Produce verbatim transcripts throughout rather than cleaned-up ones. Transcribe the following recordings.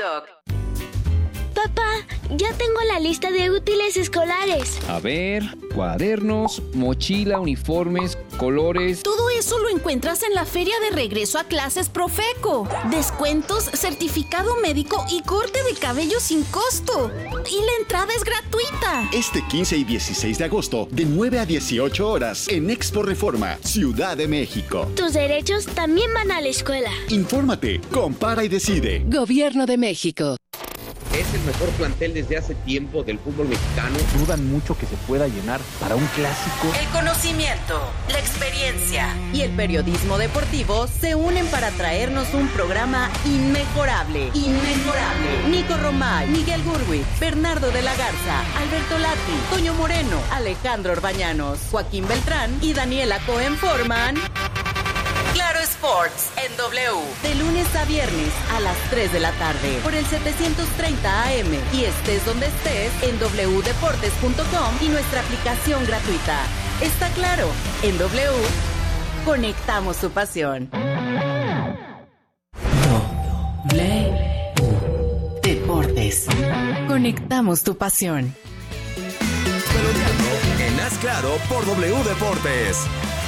TikTok. Papá, ya tengo la lista de útiles escolares. A ver, cuadernos, mochila, uniformes, colores. Todo eso lo encuentras en la Feria de Regreso a Clases Profeco. Descuentos, certificado médico y corte de cabello sin costo. Y la entrada es gratuita. Este quince y dieciséis de agosto, de nueve a dieciocho horas, en Expo Reforma, Ciudad de México. Tus derechos también van a la escuela. Infórmate, compara y decide. Gobierno de México. Es el mejor plantel desde hace tiempo del fútbol mexicano. Dudan mucho que se pueda llenar para un clásico. El conocimiento, la experiencia y el periodismo deportivo se unen para traernos un programa inmejorable. Inmejorable. Nico Romay, Miguel Gurwitz, Bernardo de la Garza, Alberto Lati, Toño Moreno, Alejandro Orbañanos, Joaquín Beltrán y Daniela Cohen forman Claro Sports en W. De lunes a viernes a las tres de la tarde por el setecientos treinta A M y estés donde estés en doble u deportes punto com y nuestra aplicación gratuita. Está claro, en W conectamos tu pasión. W Deportes. Conectamos tu pasión. En Haz Claro por W Deportes.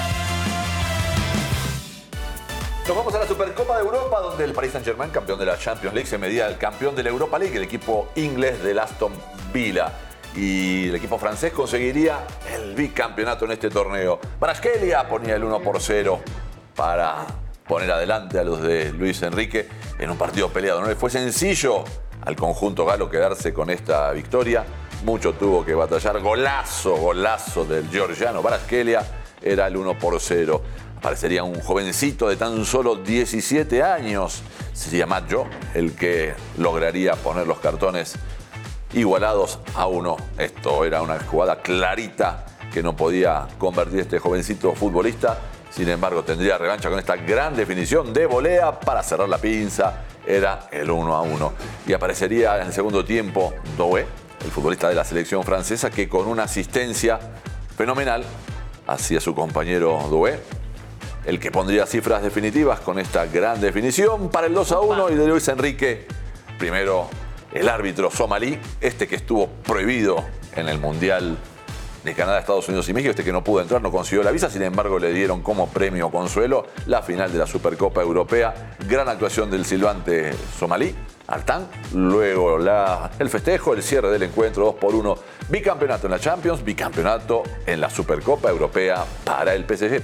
Nos vamos a la Supercopa de Europa, donde el Paris Saint-Germain, campeón de la Champions League, se medía al campeón de la Europa League, el equipo inglés del Aston Villa. Y el equipo francés conseguiría el bicampeonato en este torneo. Kvaratskhelia ponía el uno por cero para poner adelante a los de Luis Enrique en un partido peleado. No le fue sencillo al conjunto galo quedarse con esta victoria. Mucho tuvo que batallar. Golazo, golazo del georgiano Kvaratskhelia. Era el uno por cero. Parecería un jovencito de tan solo diecisiete años. Sería Maggio el que lograría poner los cartones igualados a uno. Esto era una jugada clarita que no podía convertir este jovencito futbolista. Sin embargo, tendría revancha con esta gran definición de volea para cerrar la pinza. Era el uno a uno. Y aparecería en el segundo tiempo Doué, el futbolista de la selección francesa, que con una asistencia fenomenal hacia su compañero Doué, el que pondría cifras definitivas con esta gran definición para el dos a uno y de Luis Enrique. Primero, el árbitro somalí, este que estuvo prohibido en el Mundial de Canadá, Estados Unidos y México, este que no pudo entrar, no consiguió la visa, sin embargo le dieron como premio consuelo la final de la Supercopa Europea. Gran actuación del silbante somalí, Artan. Luego la, el festejo, el cierre del encuentro, dos por uno. Bicampeonato en la Champions, bicampeonato en la Supercopa Europea para el P S G.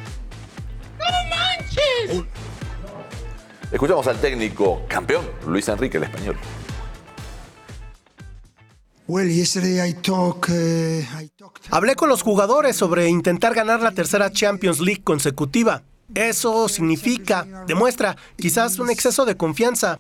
Escuchamos al técnico campeón, Luis Enrique, el español. Hablé con los jugadores sobre intentar ganar la tercera Champions League consecutiva. Eso significa, demuestra, quizás un exceso de confianza.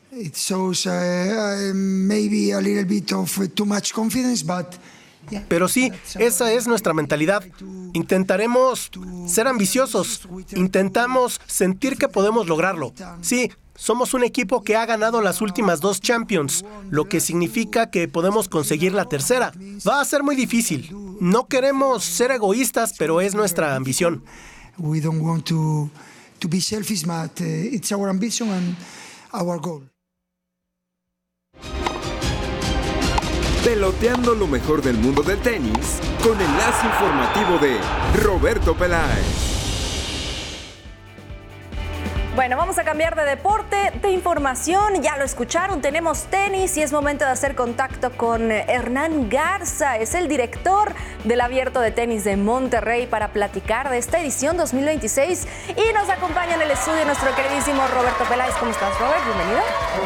Pero sí, esa es nuestra mentalidad. Intentaremos ser ambiciosos. Intentamos sentir que podemos lograrlo. Sí, somos un equipo que ha ganado las últimas dos Champions, lo que significa que podemos conseguir la tercera. Va a ser muy difícil. No queremos ser egoístas, pero es nuestra ambición. We don't want to, to be selfish, but uh, it's our ambition and our goal. Peloteando lo mejor del mundo del tenis con enlace informativo de Roberto Peláez. Bueno, vamos a cambiar de deporte, de información. Ya lo escucharon, tenemos tenis y es momento de hacer contacto con Hernán Garza. Es el director del Abierto de Tenis de Monterrey para platicar de esta edición dos mil veintiséis. Y nos acompaña en el estudio nuestro queridísimo Roberto Peláez. ¿Cómo estás, Robert? Bienvenido.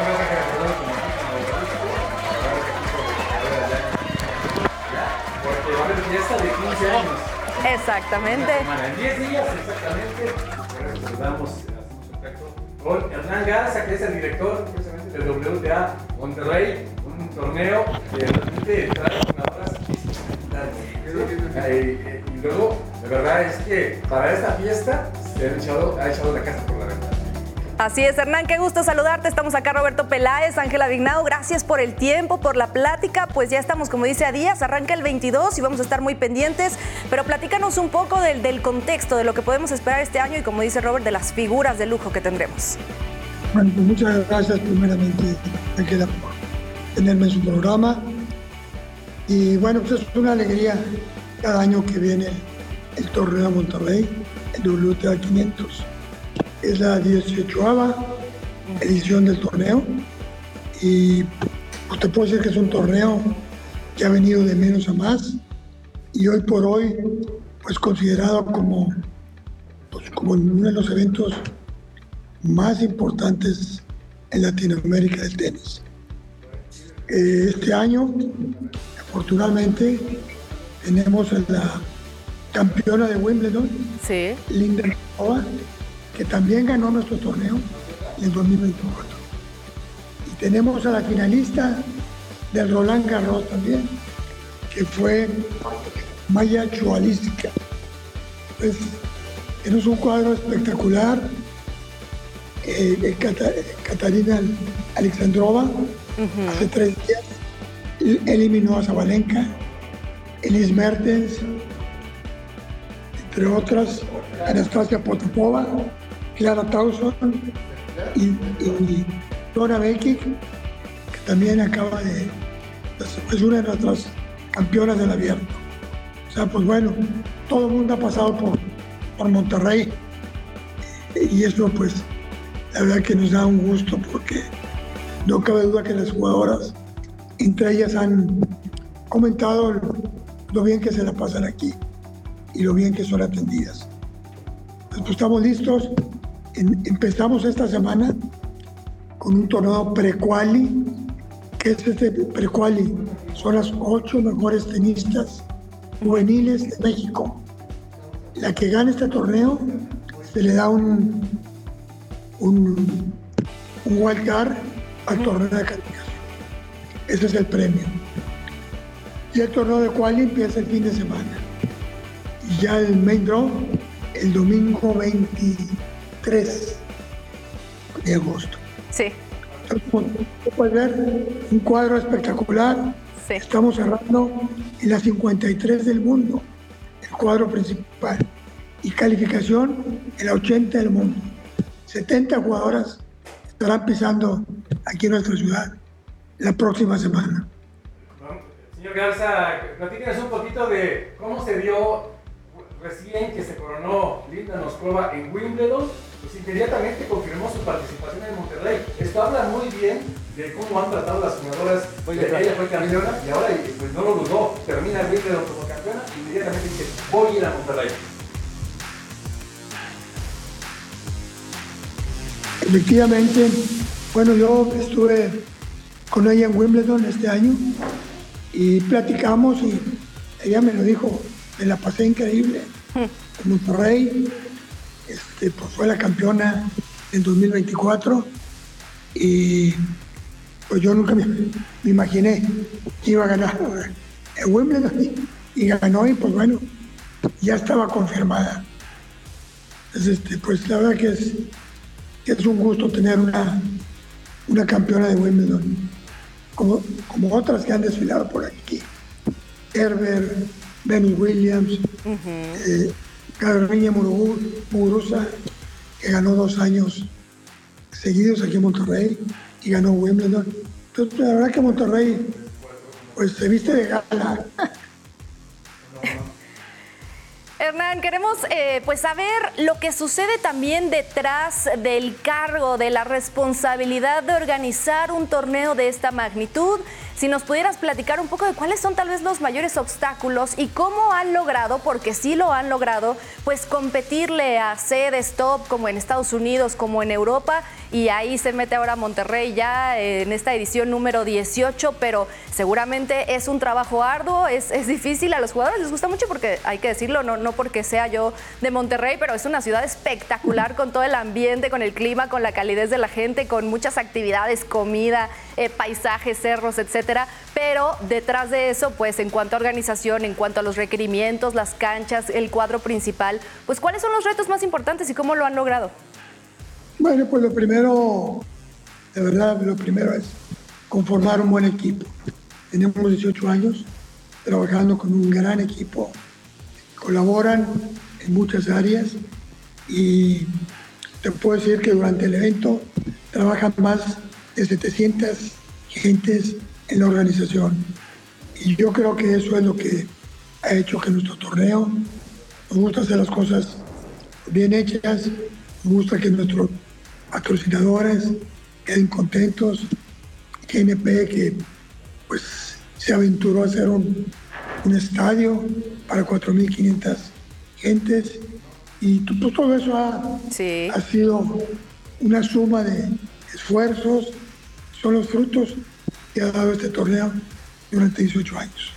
Ya está de quince años. Exactamente. En diez días, exactamente. Recordamos, hacemos contacto con Hernán Garza, que es el director precisamente del W T A Monterrey, un torneo que realmente trae jugadoras espectaculares. Y luego, de verdad es que para esta fiesta se ha echado, ha echado la casa por la ventana. Así es, Hernán, qué gusto saludarte. Estamos acá Roberto Peláez, Ángela Vignao. Gracias por el tiempo, por la plática. Pues ya estamos, como dice, a días. Arranca el veintidós y vamos a estar muy pendientes. Pero platícanos un poco del, del contexto, de lo que podemos esperar este año y, como dice Robert, de las figuras de lujo que tendremos. Bueno, pues muchas gracias primeramente, Ángela, por tenerme en su programa. Y bueno, pues es una alegría cada año que viene el torneo de Monterrey, el W T A quinientos. Es la dieciochoava edición del torneo y pues te puedo decir que es un torneo que ha venido de menos a más y hoy por hoy pues considerado como, pues, como uno de los eventos más importantes en Latinoamérica del tenis. Eh, este año, afortunadamente, tenemos a la campeona de Wimbledon, sí. Linda Noskova, que también ganó nuestro torneo en el dos mil veinticuatro. Y tenemos a la finalista del Roland Garros también, que fue Maya Chualística. Pues, tenemos un cuadro espectacular. Eh, Cata, Katarina Alexandrova, uh-huh. hace tres días eliminó a Zabalenka, Elise Mertens, entre otras, Anastasia Potapova, Clara Tauson y, y Donna Vekic, que también acaba de, es una de nuestras campeonas del abierto. O sea, pues bueno, todo el mundo ha pasado por, por Monterrey y eso pues la verdad que nos da un gusto porque no cabe duda que las jugadoras, entre ellas han comentado lo, lo bien que se la pasan aquí y lo bien que son atendidas. Pues, pues estamos listos. En, empezamos esta semana con un torneo pre-quali, que es este pre-quali. Son las ocho mejores tenistas juveniles de México. La que gane este torneo se le da un un, un wild card al torneo de calificación. Ese es el premio. Y el torneo de quali empieza el fin de semana. Y ya el main draw el domingo veintitrés de agosto. Sí. Entonces, como puedes ver, un cuadro espectacular. Sí. Estamos cerrando en la cincuenta y tres del mundo, el cuadro principal. Y calificación en la ochenta del mundo. setenta jugadoras estarán pisando aquí en nuestra ciudad la próxima semana. Señor Garza, platíquenos un poquito de cómo se dio recién que se coronó Linda Noskova en Wimbledon, pues inmediatamente confirmó su participación en Monterrey. Esto habla muy bien de cómo han tratado las jugadoras. Oye, ella fue campeona y ahora pues no lo dudó, termina Wimbledon como campeona y inmediatamente dice, voy a ir a Monterrey. Efectivamente, bueno, yo estuve con ella en Wimbledon este año y platicamos y ella me lo dijo, me la pasé increíble. En Monterrey, este, pues fue la campeona en dos mil veinticuatro y pues yo nunca me, me imaginé que iba a ganar en Wimbledon y, y ganó y pues bueno, ya estaba confirmada. Entonces, este, pues la verdad que es es un gusto tener una, una campeona de Wimbledon, como, como otras que han desfilado por aquí. Herbert, Venus Williams, uh-huh. eh, Carolina Muguruza, que ganó dos años seguidos aquí en Monterrey y ganó Wimbledon. Entonces, la verdad que Monterrey pues, se viste de gala. Hernán, queremos eh, pues saber lo que sucede también detrás del cargo, de la responsabilidad de organizar un torneo de esta magnitud. Si nos pudieras platicar un poco de cuáles son tal vez los mayores obstáculos y cómo han logrado, porque sí lo han logrado, pues competirle a sedes top como en Estados Unidos, como en Europa, y ahí se mete ahora Monterrey ya en esta edición número dieciocho, pero seguramente es un trabajo arduo, es, es difícil, a los jugadores les gusta mucho porque hay que decirlo, no, no porque sea yo de Monterrey, pero es una ciudad espectacular con todo el ambiente, con el clima, con la calidez de la gente, con muchas actividades, comida, eh, paisajes, cerros, etcétera. Pero detrás de eso, pues en cuanto a organización, en cuanto a los requerimientos, las canchas, el cuadro principal, pues ¿cuáles son los retos más importantes y cómo lo han logrado? Bueno, pues lo primero, de verdad, lo primero es conformar un buen equipo. Tenemos dieciocho años trabajando con un gran equipo, colaboran en muchas áreas y te puedo decir que durante el evento trabajan más de setecientas gentes en la organización. Y yo creo que eso es lo que ha hecho que nuestro torneo, nos gusta hacer las cosas bien hechas, nos gusta que nuestros patrocinadores queden contentos, G N P que pues se aventuró a hacer un, un estadio para cuatro mil quinientas gentes y pues, todo eso ha, sí. ha sido una suma de esfuerzos, son los frutos que ha dado este torneo durante dieciocho años.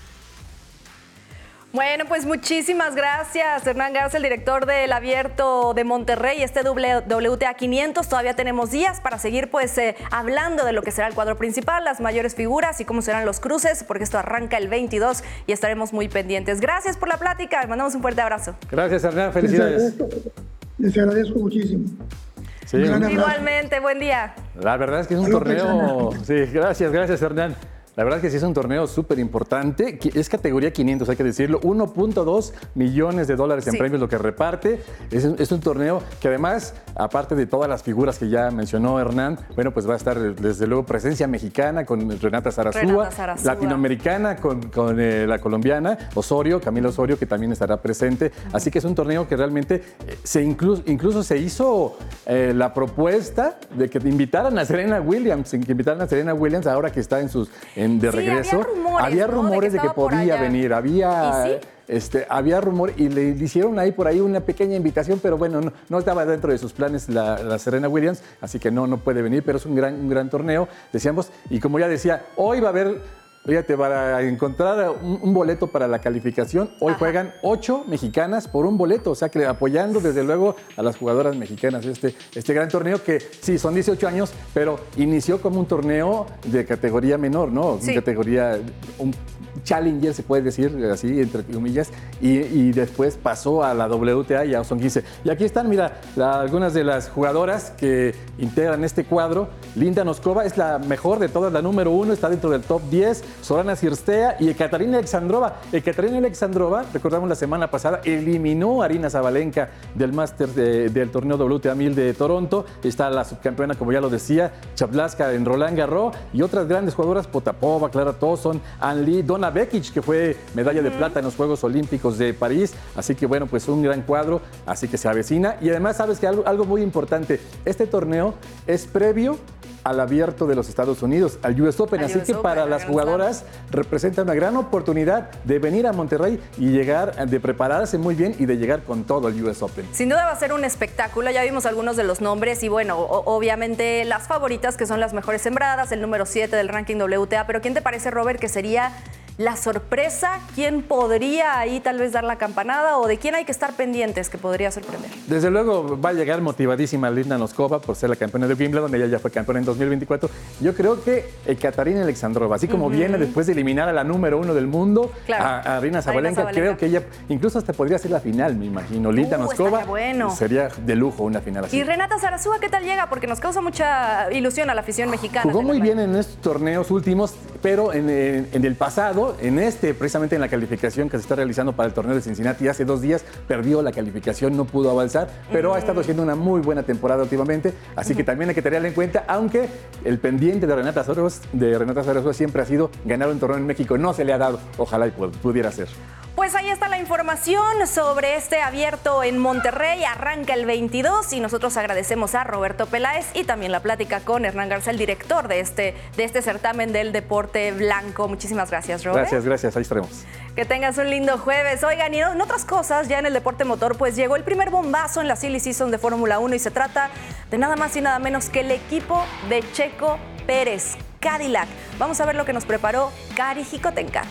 Bueno, pues muchísimas gracias, Hernán Garza, el director del Abierto de Monterrey, este W T A quinientos. Todavía tenemos días para seguir pues eh, hablando de lo que será el cuadro principal, las mayores figuras y cómo serán los cruces, porque esto arranca el veintidós y estaremos muy pendientes. Gracias por la plática, les mandamos un fuerte abrazo. Gracias, Hernán, felicidades. Les agradezco, les agradezco muchísimo. Sí, igualmente, buen día. La verdad es que es un torneo... Sí, gracias, gracias, Hernán. La verdad es que sí es un torneo súper importante, es categoría quinientos, hay que decirlo, uno punto dos millones de dólares en sí. premios lo que reparte. Es, es un torneo que además, aparte de todas las figuras que ya mencionó Hernán, bueno, pues va a estar desde luego presencia mexicana con Renata Zarazúa, Renata Zarazúa. latinoamericana con, con eh, la colombiana, Osorio, Camila Osorio, que también estará presente. Uh-huh. Así que es un torneo que realmente se incluso, incluso se hizo eh, la propuesta de que invitaran a Serena Williams, que invitaran a Serena Williams ahora que está en sus... En de sí, regreso, había rumores, había rumores ¿no? de que, de que podía venir, había, ¿Y sí? este, había rumor y le hicieron ahí por ahí una pequeña invitación, pero bueno, no, no estaba dentro de sus planes la, la Serena Williams, así que no, no puede venir, pero es un gran, un gran torneo, decíamos, y como ya decía, hoy va a haber... Fíjate, para encontrar un, un boleto para la calificación, hoy Ajá. juegan ocho mexicanas por un boleto, o sea que apoyando desde luego a las jugadoras mexicanas este, este gran torneo que sí, son dieciocho años, pero inició como un torneo de categoría menor, ¿no? Sí. Una categoría, un challenger se puede decir así, entre comillas, y, y después pasó a la W T A y ya son quince. Y aquí están, mira, la, algunas de las jugadoras que integran este cuadro. Linda Noskova es la mejor de todas, la número uno, está dentro del top diez. Sorana Cirstea y Ekaterina Alexandrova. Ekaterina Alexandrova, recordamos la semana pasada, eliminó a Arina Zabalenka del Masters de, del torneo W T A mil de Toronto. Está la subcampeona, como ya lo decía, Chablaska en Roland Garros y otras grandes jugadoras, Potapova, Clara Towson, Ann Lee, Donna Vekic, que fue medalla de plata en los Juegos Olímpicos de París. Así que bueno, pues un gran cuadro, así que se avecina. Y además, sabes que algo, algo muy importante, este torneo es previo al Abierto de los Estados Unidos, al U S Open, al así U S que Open, para las jugadoras representa una gran oportunidad de venir a Monterrey y llegar, de prepararse muy bien y de llegar con todo al U S Open. Sin duda va a ser un espectáculo, ya vimos algunos de los nombres y bueno, obviamente las favoritas que son las mejores sembradas, el número siete del ranking W T A, pero ¿quién te parece, Robert, que sería la sorpresa? ¿Quién podría ahí tal vez dar la campanada o de quién hay que estar pendientes que podría sorprender? Desde luego va a llegar motivadísima Linda Noskova por ser la campeona de Wimbledon, ella ya fue campeona en dos mil veinticuatro. Yo creo que Ekaterina Alexandrova, así como uh-huh. viene después de eliminar a la número uno del mundo, claro. a, a Arina Zabalenka, Zabalenka, creo que ella incluso hasta podría ser la final, me imagino. Linda uh, Noskova bueno. sería de lujo una final así. Y Renata Zarazúa, ¿qué tal llega? Porque nos causa mucha ilusión a la afición mexicana. Jugó muy bien en estos torneos últimos, pero en, en, en el pasado, en este, precisamente en la calificación que se está realizando para el torneo de Cincinnati hace dos días, perdió la calificación, no pudo avanzar, pero uh-huh. ha estado haciendo una muy buena temporada últimamente, así uh-huh. que también hay que tenerla en cuenta, aunque el pendiente de Renata Zarazúa, de Renata Zarazúa siempre ha sido ganar un torneo en México, no se le ha dado, ojalá y pudiera ser. Pues ahí está la información sobre este abierto en Monterrey, arranca el veintidós y nosotros agradecemos a Roberto Peláez y también la plática con Hernán Garza, el director de este, de este certamen del deporte blanco. Muchísimas gracias, Robert. Gracias, gracias, ahí estaremos. Que tengas un lindo jueves. Oigan, y en otras cosas, ya en el deporte motor, pues llegó el primer bombazo en la Silly Season de Fórmula uno y se trata de nada más y nada menos que el equipo de Checo Pérez, Cadillac. Vamos a ver lo que nos preparó Cari Jicotencat.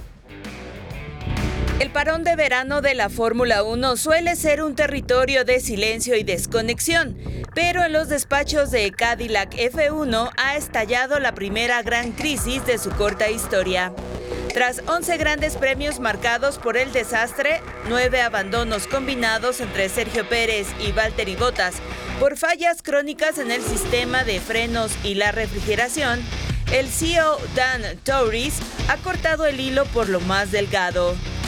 El parón de verano de la Fórmula uno suele ser un territorio de silencio y desconexión, pero en los despachos de Cadillac F uno ha estallado la primera gran crisis de su corta historia. Tras once grandes premios marcados por el desastre, nueve abandonos combinados entre Sergio Pérez y Valtteri Bottas por fallas crónicas en el sistema de frenos y la refrigeración, el C E O Dan Torres ha cortado el hilo por lo más delgado.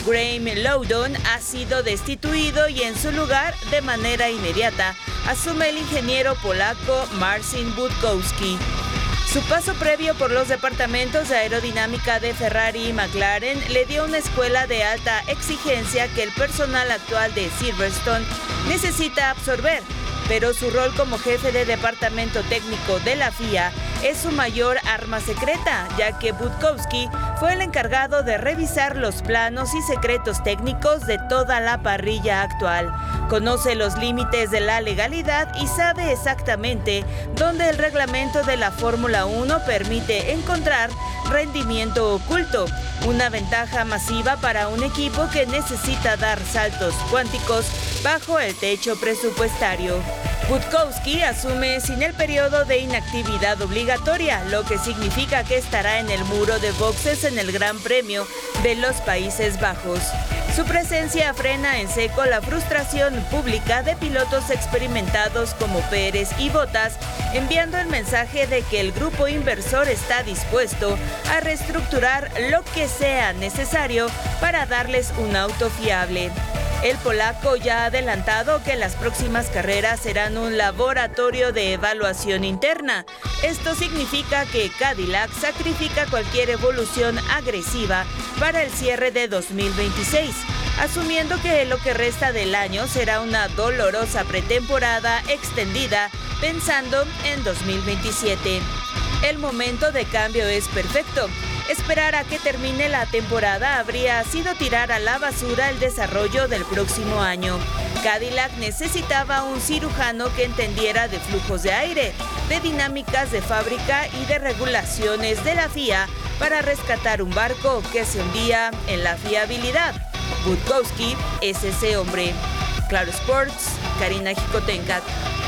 Graham Loudon ha sido destituido y en su lugar, de manera inmediata, asume el ingeniero polaco Marcin Budkowski. Su paso previo por los departamentos de aerodinámica de Ferrari y McLaren le dio una escuela de alta exigencia que el personal actual de Silverstone necesita absorber, pero su rol como jefe de departamento técnico de la F I A es su mayor arma secreta, ya que Budkowski fue el encargado de revisar los planos y secretos técnicos de toda la parrilla actual. Conoce los límites de la legalidad y sabe exactamente dónde el reglamento de la Fórmula uno permite encontrar rendimiento oculto, una ventaja masiva para un equipo que necesita dar saltos cuánticos bajo el techo presupuestario. Budkowski asume sin el periodo de inactividad obligatoria, lo que significa que estará en el muro de boxes en el Gran Premio de los Países Bajos. Su presencia frena en seco la frustración pública de pilotos experimentados como Pérez y Bottas, enviando el mensaje de que el grupo inversor está dispuesto a reestructurar lo que sea necesario para darles un auto fiable. El polaco ya ha adelantado que las próximas carreras serán un laboratorio de evaluación interna. Esto significa que Cadillac sacrifica cualquier evolución agresiva para el cierre de dos mil veintiséis, asumiendo que lo que resta del año será una dolorosa pretemporada extendida pensando en dos mil veintisiete. El momento de cambio es perfecto. Esperar a que termine la temporada habría sido tirar a la basura el desarrollo del próximo año. Cadillac necesitaba un cirujano que entendiera de flujos de aire, de dinámicas de fábrica y de regulaciones de la F I A para rescatar un barco que se hundía en la fiabilidad. Budkowski es ese hombre. Claro Sports, Karina Jicotencat.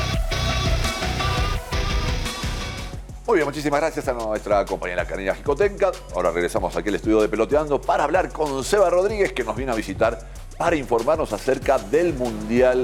Muy bien, muchísimas gracias a nuestra compañera Karina Jicotencat. Ahora regresamos aquí al estudio de Peloteando para hablar con Seba Rodríguez, que nos viene a visitar para informarnos acerca del Mundial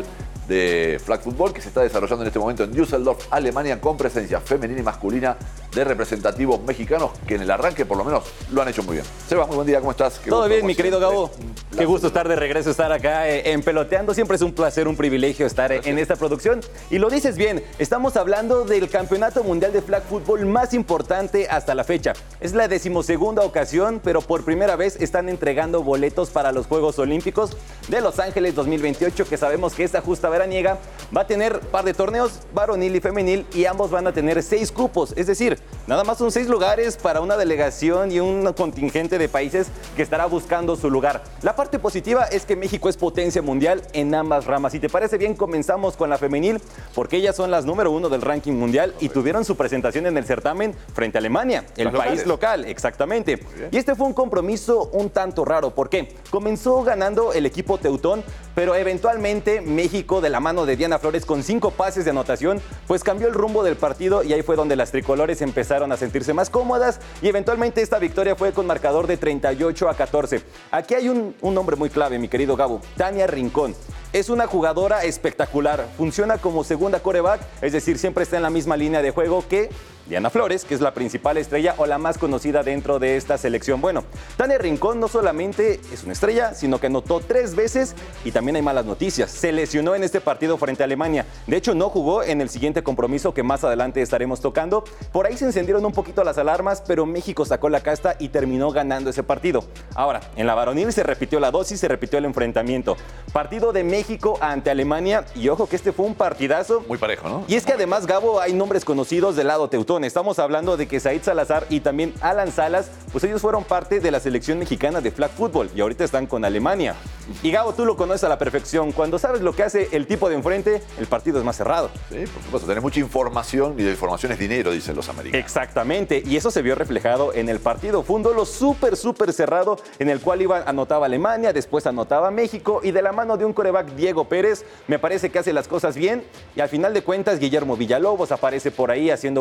de Flag Football que se está desarrollando en este momento en Düsseldorf, Alemania, con presencia femenina y masculina de representativos mexicanos que en el arranque por lo menos lo han hecho muy bien. Seba, muy buen día, ¿cómo estás? Qué Todo bien, mi querido Gabo. Qué gusto estar de regreso, estar acá en Peloteando. Siempre es un placer, un privilegio estar Gracias. en esta producción. Y lo dices bien, estamos hablando del Campeonato Mundial de Flag Football más importante hasta la fecha. Es la decimosegunda ocasión, pero por primera vez están entregando boletos para los Juegos Olímpicos de Los Ángeles dos mil veintiocho, que sabemos que esta justa veraniega va a tener par de torneos, varonil y femenil, y ambos van a tener seis cupos. Es decir, nada más son seis lugares para una delegación y un contingente de países que estará buscando su lugar. La parte positiva es que México es potencia mundial en ambas ramas. Si te parece bien, comenzamos con la femenil, porque ellas son las número uno del ranking mundial y tuvieron su presentación en el certamen frente a Alemania, el país local, exactamente. Y este fue un compromiso un tanto raro. ¿Por qué? Comenzó ganando el equipo teutón, pero eventualmente México, de la mano de Diana Flores, con cinco pases de anotación, pues cambió el rumbo del partido, y ahí fue donde las tricolores empezaron a sentirse más cómodas, y eventualmente esta victoria fue con marcador de treinta y ocho a catorce. Aquí hay un, un nombre muy clave, mi querido Gabo: Tania Rincón. Es una jugadora espectacular, funciona como segunda quarterback, es decir, siempre está en la misma línea de juego que Diana Flores, que es la principal estrella o la más conocida dentro de esta selección. Bueno, Tania Rincón no solamente es una estrella, sino que anotó tres veces, y también hay malas noticias. Se lesionó en este partido frente a Alemania. De hecho, no jugó en el siguiente compromiso que más adelante estaremos tocando. Por ahí se encendieron un poquito las alarmas, pero México sacó la casta y terminó ganando ese partido. Ahora, en la varonil se repitió la dosis, se repitió el enfrentamiento. Partido de México ante Alemania, y ojo que este fue un partidazo. Muy parejo, ¿no? Y es que además, Gabo, hay nombres conocidos del lado teutón. Estamos hablando de que Said Salazar y también Alan Salas, pues ellos fueron parte de la selección mexicana de flag football y ahorita están con Alemania. Y Gabo, tú lo conoces a la perfección. Cuando sabes lo que hace el tipo de enfrente, el partido es más cerrado. Sí, por supuesto. Tenés mucha información y la información es dinero, dicen los americanos. Exactamente. Y eso se vio reflejado en el partido. Fue un duelo súper, súper cerrado en el cual iba, anotaba Alemania, después anotaba México, y de la mano de un quarterback, Diego Pérez, me parece que hace las cosas bien. Y al final de cuentas, Guillermo Villalobos aparece por ahí haciendo buenas anotaciones.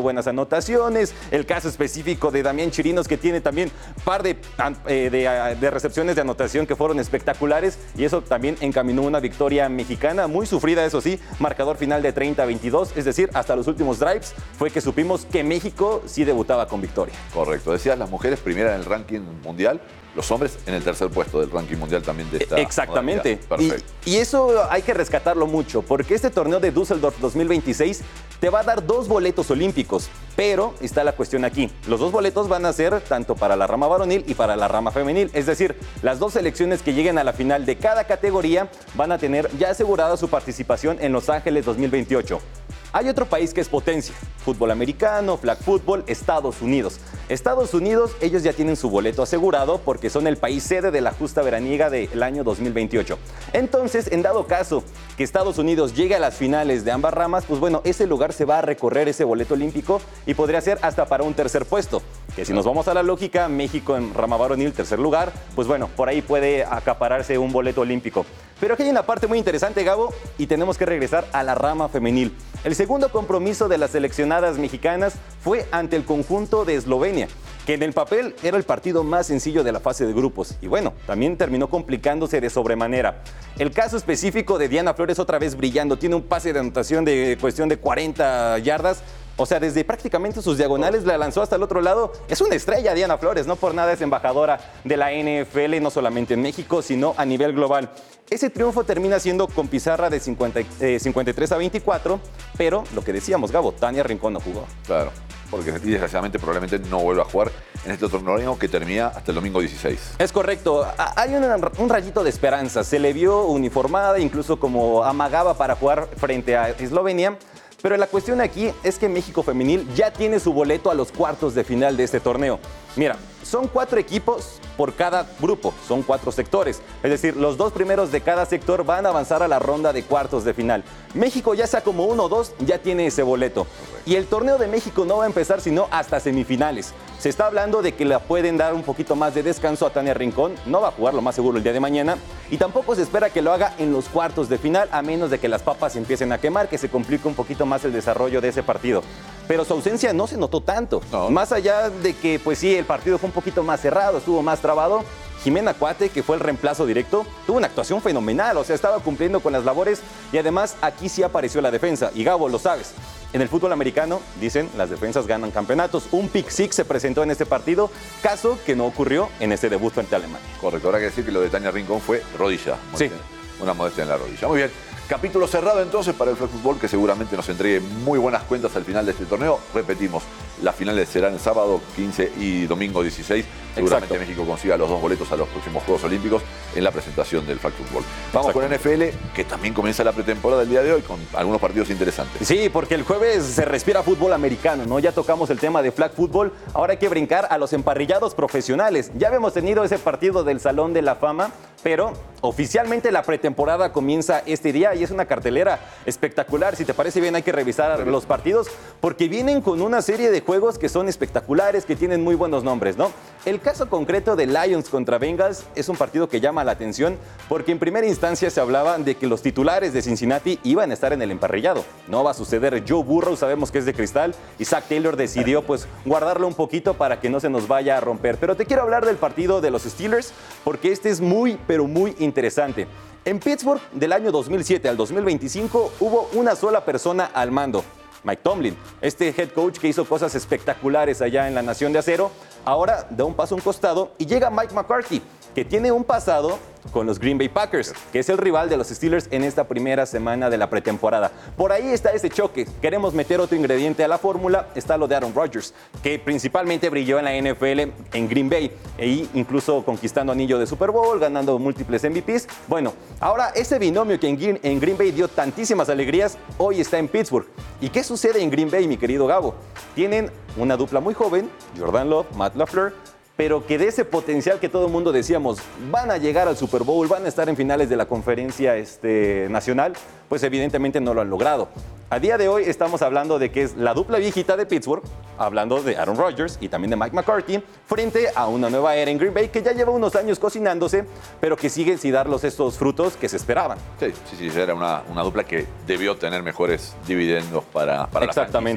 anotaciones, el caso específico de Damián Chirinos, que tiene también un par de, eh, de, de recepciones de anotación que fueron espectaculares, y eso también encaminó una victoria mexicana, muy sufrida, eso sí, marcador final de treinta a veintidós, es decir, hasta los últimos drives fue que supimos que México sí debutaba con victoria. Correcto, decías las mujeres primera en el ranking mundial, los hombres en el tercer puesto del ranking mundial también de esta Exactamente. Perfecto. Y, y eso hay que rescatarlo mucho, porque este torneo de Düsseldorf dos mil veintiséis te va a dar dos boletos olímpicos, pero está la cuestión aquí. Los dos boletos van a ser tanto para la rama varonil y para la rama femenil, es decir, las dos selecciones que lleguen a la final de cada categoría van a tener ya asegurada su participación en Los Ángeles dos mil veintiocho. Hay otro país que es potencia, fútbol americano, flag football, Estados Unidos. Estados Unidos, ellos ya tienen su boleto asegurado porque son el país sede de la justa veraniega del año dos mil veintiocho. Entonces, en dado caso que Estados Unidos llegue a las finales de ambas ramas, pues bueno, ese lugar se va a recorrer ese boleto olímpico y podría ser hasta para un tercer puesto. Que si nos vamos a la lógica, México en rama varonil, tercer lugar, pues bueno, por ahí puede acapararse un boleto olímpico. Pero aquí hay una parte muy interesante, Gabo, y tenemos que regresar a la rama femenil. El segundo compromiso de las seleccionadas mexicanas fue ante el conjunto de Eslovenia, que en el papel era el partido más sencillo de la fase de grupos. Y bueno, también terminó complicándose de sobremanera. El caso específico de Diana Flores otra vez brillando. Tiene un pase de anotación de cuestión de cuarenta yardas. O sea, desde prácticamente sus diagonales la lanzó hasta el otro lado. Es una estrella Diana Flores, no por nada es embajadora de la N F L, no solamente en México, sino a nivel global. Ese triunfo termina siendo con pizarra de cincuenta, eh, cincuenta y tres a veinticuatro, pero lo que decíamos, Gabo, Tania Rincón no jugó. Claro, porque desgraciadamente probablemente no vuelva a jugar en este torneo que termina hasta el domingo dieciséis. Es correcto, hay un, un rayito de esperanza, se le vio uniformada, incluso como amagaba para jugar frente a Eslovenia. Pero la cuestión aquí es que México Femenil ya tiene su boleto a los cuartos de final de este torneo. Mira, son cuatro equipos por cada grupo, son cuatro sectores. Es decir, los dos primeros de cada sector van a avanzar a la ronda de cuartos de final. México, ya sea como uno o dos, ya tiene ese boleto. Y el torneo de México no va a empezar sino hasta semifinales. Se está hablando de que le pueden dar un poquito más de descanso a Tania Rincón. No va a jugar lo más seguro el día de mañana. Y tampoco se espera que lo haga en los cuartos de final, a menos de que las papas empiecen a quemar, que se complique un poquito más el desarrollo de ese partido. Pero su ausencia no se notó tanto. No. Más allá de que, pues sí, el partido fue un poquito más cerrado, estuvo más trabado. Jimena Cuate, que fue el reemplazo directo, tuvo una actuación fenomenal, o sea, estaba cumpliendo con las labores y además aquí sí apareció la defensa. Y Gabo, lo sabes, en el fútbol americano, dicen, las defensas ganan campeonatos. Un pick six se presentó en este partido, caso que no ocurrió en este debut frente a Alemania. Correcto, ahora hay que decir que lo de Tania Rincón fue rodilla. Sí. Una modestia en la rodilla. Muy bien. Capítulo cerrado entonces para el flag fútbol, que seguramente nos entregue muy buenas cuentas al final de este torneo. Repetimos, las finales serán el sábado quince y domingo dieciséis. Seguramente Exacto. México consiga los dos boletos a los próximos Juegos Olímpicos en la presentación del flag fútbol. Vamos con N F L, que también comienza la pretemporada el día de hoy con algunos partidos interesantes. Sí, porque el jueves se respira fútbol americano, ¿no? Ya tocamos el tema de flag fútbol, ahora hay que brincar a los emparrillados profesionales. Ya habíamos tenido ese partido del Salón de la Fama, pero oficialmente la pretemporada comienza este día y es una cartelera espectacular. Si te parece bien, hay que revisar los partidos porque vienen con una serie de juegos que son espectaculares, que tienen muy buenos nombres, ¿no? El caso concreto de Lions contra Bengals es un partido que llama la atención porque en primera instancia se hablaba de que los titulares de Cincinnati iban a estar en el emparrillado. No va a suceder. Joe Burrow sabemos que es de cristal y Zach Taylor decidió pues guardarlo un poquito para que no se nos vaya a romper. Pero te quiero hablar del partido de los Steelers porque este es muy, pero muy interesante. En Pittsburgh, del año dos mil siete al dos mil veinticinco, hubo una sola persona al mando. Mike Tomlin, este head coach que hizo cosas espectaculares allá en la Nación de Acero, ahora da un paso a un costado y llega Mike McCarthy, que tiene un pasado con los Green Bay Packers, que es el rival de los Steelers en esta primera semana de la pretemporada. Por ahí está ese choque. Queremos meter otro ingrediente a la fórmula. Está lo de Aaron Rodgers, que principalmente brilló en la N F L en Green Bay, e incluso conquistando anillo de Super Bowl, ganando múltiples M V Ps. Bueno, ahora ese binomio que en Green Bay dio tantísimas alegrías, hoy está en Pittsburgh. ¿Y qué sucede en Green Bay, mi querido Gabo? Tienen una dupla muy joven, Jordan Love, Matt LaFleur, pero que de ese potencial que todo el mundo decíamos, van a llegar al Super Bowl, van a estar en finales de la conferencia este, nacional, pues evidentemente no lo han logrado. A día de hoy estamos hablando de que es la dupla viejita de Pittsburgh, hablando de Aaron Rodgers y también de Mike McCarthy, frente a una nueva era en Green Bay que ya lleva unos años cocinándose, pero que sigue sin darlos estos frutos que se esperaban. Sí, sí, sí, era una, una dupla que debió tener mejores dividendos para, para Exactamente. la franquicia.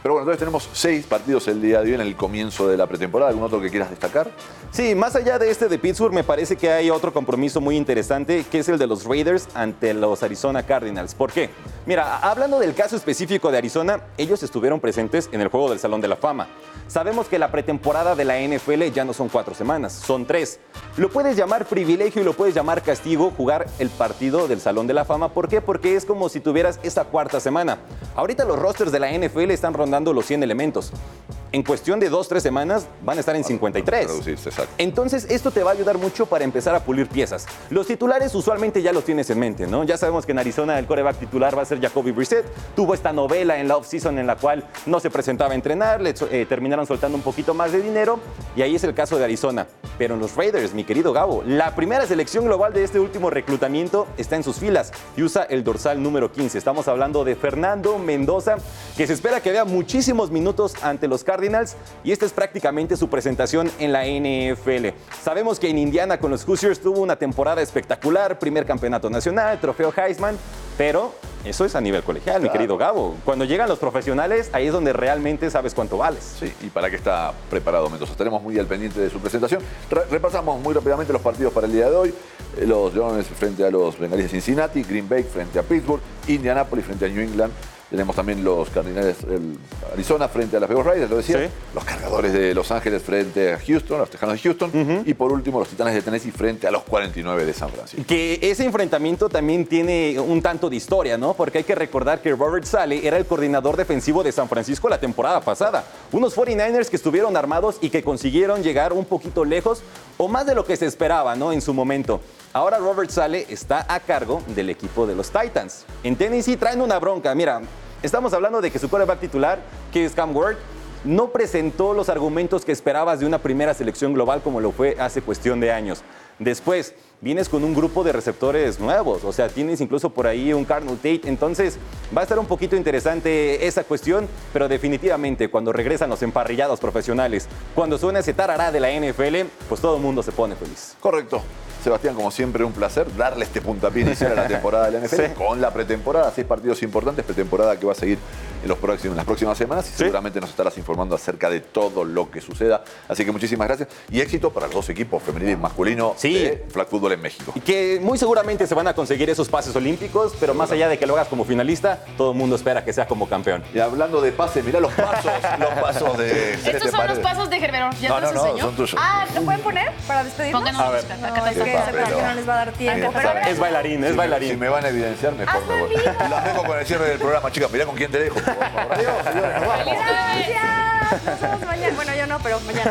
Pero bueno, entonces tenemos seis partidos el día de hoy en el comienzo de la pretemporada. ¿Algún otro que quieras destacar? Sí, más allá de este de Pittsburgh, me parece que hay otro compromiso muy interesante, que es el de los Raiders ante los Arizona Cardinals. ¿Por qué? Mira, hablando del caso específico de Arizona, ellos estuvieron presentes en el juego del Salón de la Fama. Sabemos que la pretemporada de la N F L ya no son cuatro semanas, son tres. Lo puedes llamar privilegio y lo puedes llamar castigo jugar el partido del Salón de la Fama. ¿Por qué? Porque es como si tuvieras esa cuarta semana. Ahorita los rosters de la N F L están rondando los cien elementos. En cuestión de dos, tres semanas van a estar en cincuenta y tres. Entonces esto te va a ayudar mucho para empezar a pulir piezas. Los titulares usualmente ya los tienes en mente, ¿no? Ya sabemos que en Arizona el quarterback titular va a ser Jacoby Brissett. Tuvo esta novela en la offseason en la cual no se presentaba a entrenar, le eh, terminaron soltando un poquito más de dinero y ahí es el caso de Arizona. Pero en los Raiders, mi querido Gabo, la primera selección global de este último reclutamiento está en sus filas y usa el dorsal número quince. Estamos hablando de Fernando Mendoza, que se espera que vea muchísimos minutos ante los Cardinals y esta es prácticamente su presentación en la N F L. Sabemos que en Indiana con los Hoosiers tuvo una temporada espectacular, primer campeonato nacional, trofeo Heisman, pero eso es a nivel colegial, claro, mi querido Gabo. Cuando llegan los profesionales, ahí es donde realmente sabes cuánto vales. Sí, y para qué está preparado Mendoza. Estaremos muy al pendiente de su presentación. Re repasamos muy rápidamente los partidos para el día de hoy. Los Leones frente a los Bengalíes de Cincinnati, Green Bay frente a Pittsburgh, Indianapolis frente a New England. Tenemos también los Cardinales de Arizona frente a las Vegas Raiders, lo decía. Sí. Los Cargadores de Los Ángeles frente a Houston, los Tejanos de Houston. Uh-huh. Y por último, los Titanes de Tennessee frente a los cuarenta y nueve de San Francisco. Que ese enfrentamiento también tiene un tanto de historia, ¿no? Porque hay que recordar que Robert Saleh era el coordinador defensivo de San Francisco la temporada pasada. Unos cuarenta y nueve ers que estuvieron armados y que consiguieron llegar un poquito lejos, o más de lo que se esperaba, ¿no? En su momento. Ahora Robert Saleh está a cargo del equipo de los Titans. En Tennessee traen una bronca. Mira, estamos hablando de que su quarterback titular, que es Cam Ward, no presentó los argumentos que esperabas de una primera selección global como lo fue hace cuestión de años. Después, vienes con un grupo de receptores nuevos, o sea, tienes incluso por ahí un Cardinal Tate, entonces va a estar un poquito interesante esa cuestión, pero definitivamente cuando regresan los emparrillados profesionales, cuando suena ese tarará de la N F L, pues todo el mundo se pone feliz. Correcto. Sebastián, como siempre, un placer darle este puntapié inicial a la temporada de la N F L, sí, con la pretemporada, seis partidos importantes, pretemporada que va a seguir en, los próximos, en las próximas semanas y sí, seguramente nos estarás informando acerca de todo lo que suceda. Así que muchísimas gracias y éxito para los dos equipos, femenino y masculino, sí, de flag football en México. Y que muy seguramente se van a conseguir esos pases olímpicos, pero más allá de que lo hagas como finalista, todo el mundo espera que sea como campeón. Y hablando de pases, mirá los pasos, los pasos de... Estos son los pasos de Gerberón, ¿ya no, te los no, enseñó? Son tuyos. Ah, ¿lo pueden poner para despedirnos? Pónganos A ver. No, acá es que pero... no les va a dar tiempo. Pero es bailarín, es si bailarín. Me, si me van a evidenciar, mejor me voy. Las dejo con el cierre del programa, chicas. Mirá con quién te dejo. Por favor. Adiós, señores, nos vamos. ¡Gracias! Nos vemos mañana. Bueno, yo no, pero mañana.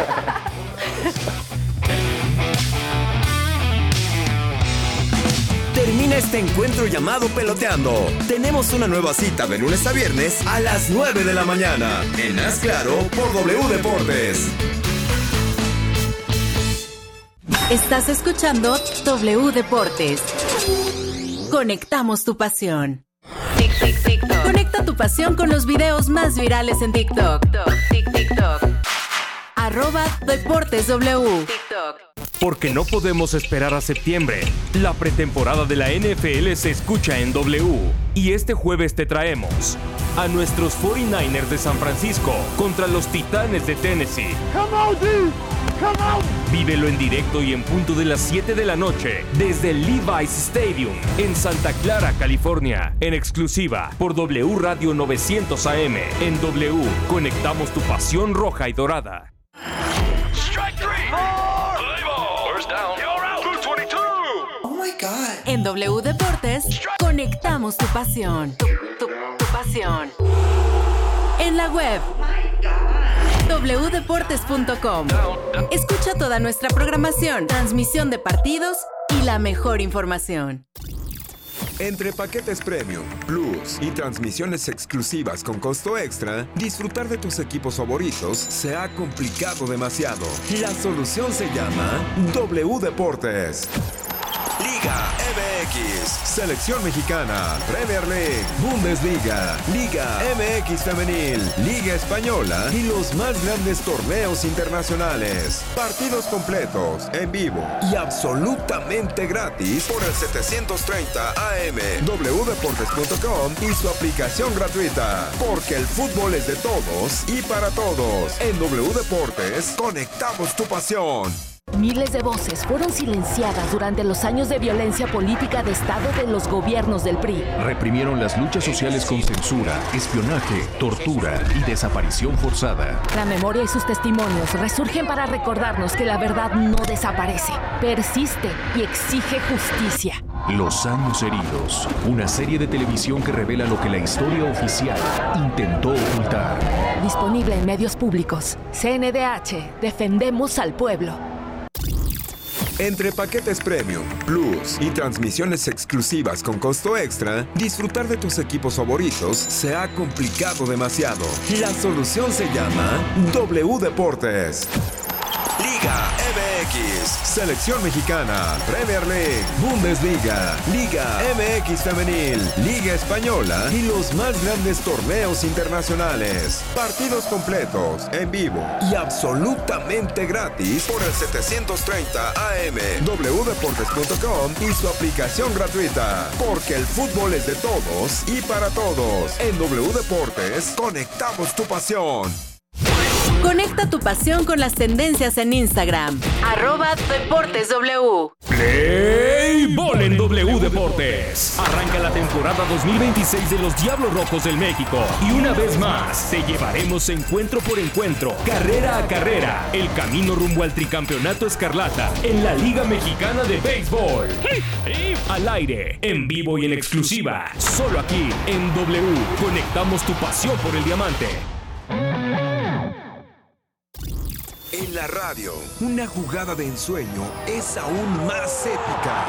Termina este encuentro llamado Peloteando. Tenemos una nueva cita de lunes a viernes a las nueve de la mañana. En Haz Claro por W Deportes. Estás escuchando W Deportes. Conectamos tu pasión. Tic, tic, TikTok. Conecta tu pasión con los videos más virales en TikTok. Tic, TikTok. Arroba Deportes W. TikTok. Porque no podemos esperar a septiembre. La pretemporada de la N F L se escucha en W. Y este jueves te traemos a nuestros cuarenta y nueve ers de San Francisco contra los Titanes de Tennessee. Come on, dude. Come on. Vívelo en directo y en punto de las siete de la noche desde el Levi's Stadium en Santa Clara, California. En exclusiva por W Radio novecientos A M. En W, conectamos tu pasión roja y dorada. En W Deportes, conectamos tu pasión. Tu, tu, tu pasión. En la web, w deportes punto com. Escucha toda nuestra programación, transmisión de partidos y la mejor información. Entre paquetes premium, plus y transmisiones exclusivas con costo extra, disfrutar de tus equipos favoritos se ha complicado demasiado. La solución se llama W Deportes. Liga Liga M X, Selección Mexicana, Premier League, Bundesliga, Liga M X Femenil, Liga Española y los más grandes torneos internacionales. Partidos completos, en vivo y absolutamente gratis por el setecientos treinta A M, doble u deportes punto com y su aplicación gratuita. Porque el fútbol es de todos y para todos. En W Deportes, conectamos tu pasión. Miles de voces fueron silenciadas durante los años de violencia política de Estado de los gobiernos del P R I. Reprimieron las luchas sociales con censura, espionaje, tortura y desaparición forzada. La memoria y sus testimonios resurgen para recordarnos que la verdad no desaparece, persiste y exige justicia. Los años heridos, una serie de televisión que revela lo que la historia oficial intentó ocultar. Disponible en medios públicos. C N D H, defendemos al pueblo. Entre paquetes Premium, Plus y transmisiones exclusivas con costo extra, disfrutar de tus equipos favoritos se ha complicado demasiado. La solución se llama W Deportes. Liga M X, Selección Mexicana, Premier League, Bundesliga, Liga M X Femenil, Liga Española y los más grandes torneos internacionales. Partidos completos, en vivo y absolutamente gratis por el setecientos treinta A M, doble u deportes punto com y su aplicación gratuita. Porque el fútbol es de todos y para todos. En W Deportes, conectamos tu pasión. Conecta tu pasión con las tendencias en Instagram. Arroba Deportes W. Play Ball en W Deportes. Arranca la temporada dos mil veintiséis de los Diablos Rojos del México. Y una vez más, te llevaremos encuentro por encuentro, carrera a carrera, el camino rumbo al tricampeonato escarlata en la Liga Mexicana de Béisbol. Al aire, en vivo y en exclusiva, solo aquí en W. Conectamos tu pasión por el diamante. En la radio, una jugada de ensueño es aún más épica.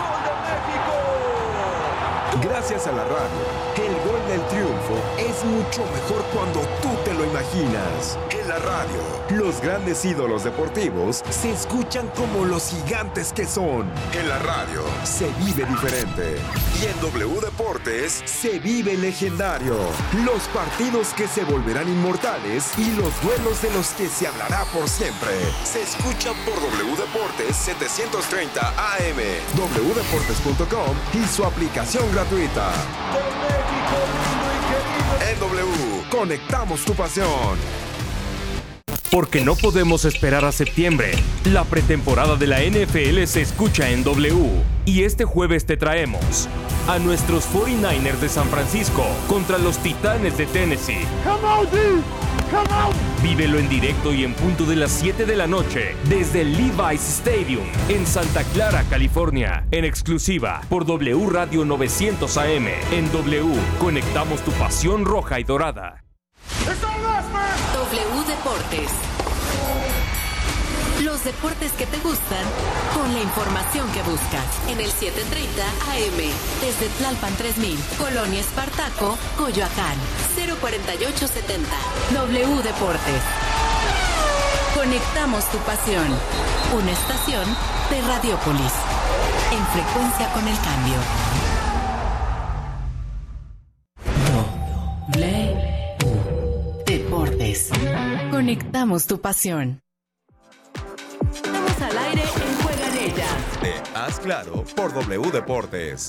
Gracias a la radio, el gol del triunfo es mucho mejor cuando tú te lo imaginas. En la radio, los grandes ídolos deportivos se escuchan como los gigantes que son. En la radio, se vive diferente. Y en W Deportes, se vive legendario. Los partidos que se volverán inmortales y los duelos de los que se hablará por siempre. Se escuchan por W Deportes setecientos treinta A M, doble u deportes punto com y su aplicación gratuita. En W, conectamos tu pasión. Porque no podemos esperar a septiembre. La pretemporada de la N F L se escucha en W. Y este jueves te traemos a nuestros cuarenta y nueve ers de San Francisco contra los Titanes de Tennessee. Come on, dude. Come on. Vívelo en directo y en punto de las siete de la noche desde el Levi's Stadium en Santa Clara, California. En exclusiva por W Radio novecientos A M. En W, conectamos tu pasión roja y dorada. W Deportes. Los deportes que te gustan con la información que buscas. En el setecientos treinta A M. Desde Tlalpan tres mil. Colonia Espartaco, Coyoacán. cero cuarenta y ocho setenta. W Deportes. Conectamos tu pasión. Una estación de Radiópolis. En frecuencia con el cambio. W Deportes. Conectamos tu pasión. Estamos al aire en Juega en Ella. De Haz Claro por W Deportes.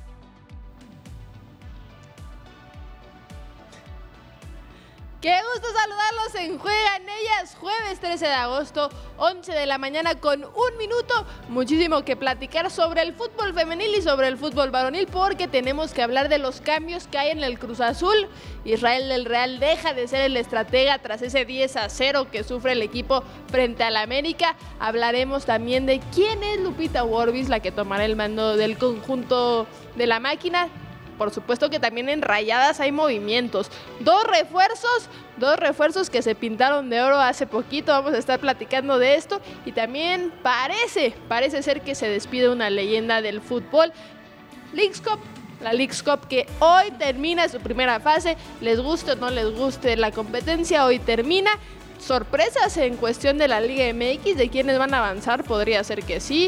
Qué gusto saludarlos en Juega en Ellas, jueves trece de agosto, once de la mañana con un minuto. Muchísimo que platicar sobre el fútbol femenil y sobre el fútbol varonil, porque tenemos que hablar de los cambios que hay en el Cruz Azul. Israel del Real deja de ser el estratega tras ese diez a cero que sufre el equipo frente al América. Hablaremos también de quién es Lupita Orbis, la que tomará el mando del conjunto de la máquina. Por supuesto que también en Rayadas hay movimientos. Dos refuerzos, dos refuerzos que se pintaron de oro hace poquito. Vamos a estar platicando de esto. Y también parece, parece ser que se despide una leyenda del fútbol. Leagues Cup, la Leagues Cup que hoy termina su primera fase. Les guste o no les guste la competencia, hoy termina. Sorpresas en cuestión de la Liga M X, de quiénes van a avanzar, podría ser que sí.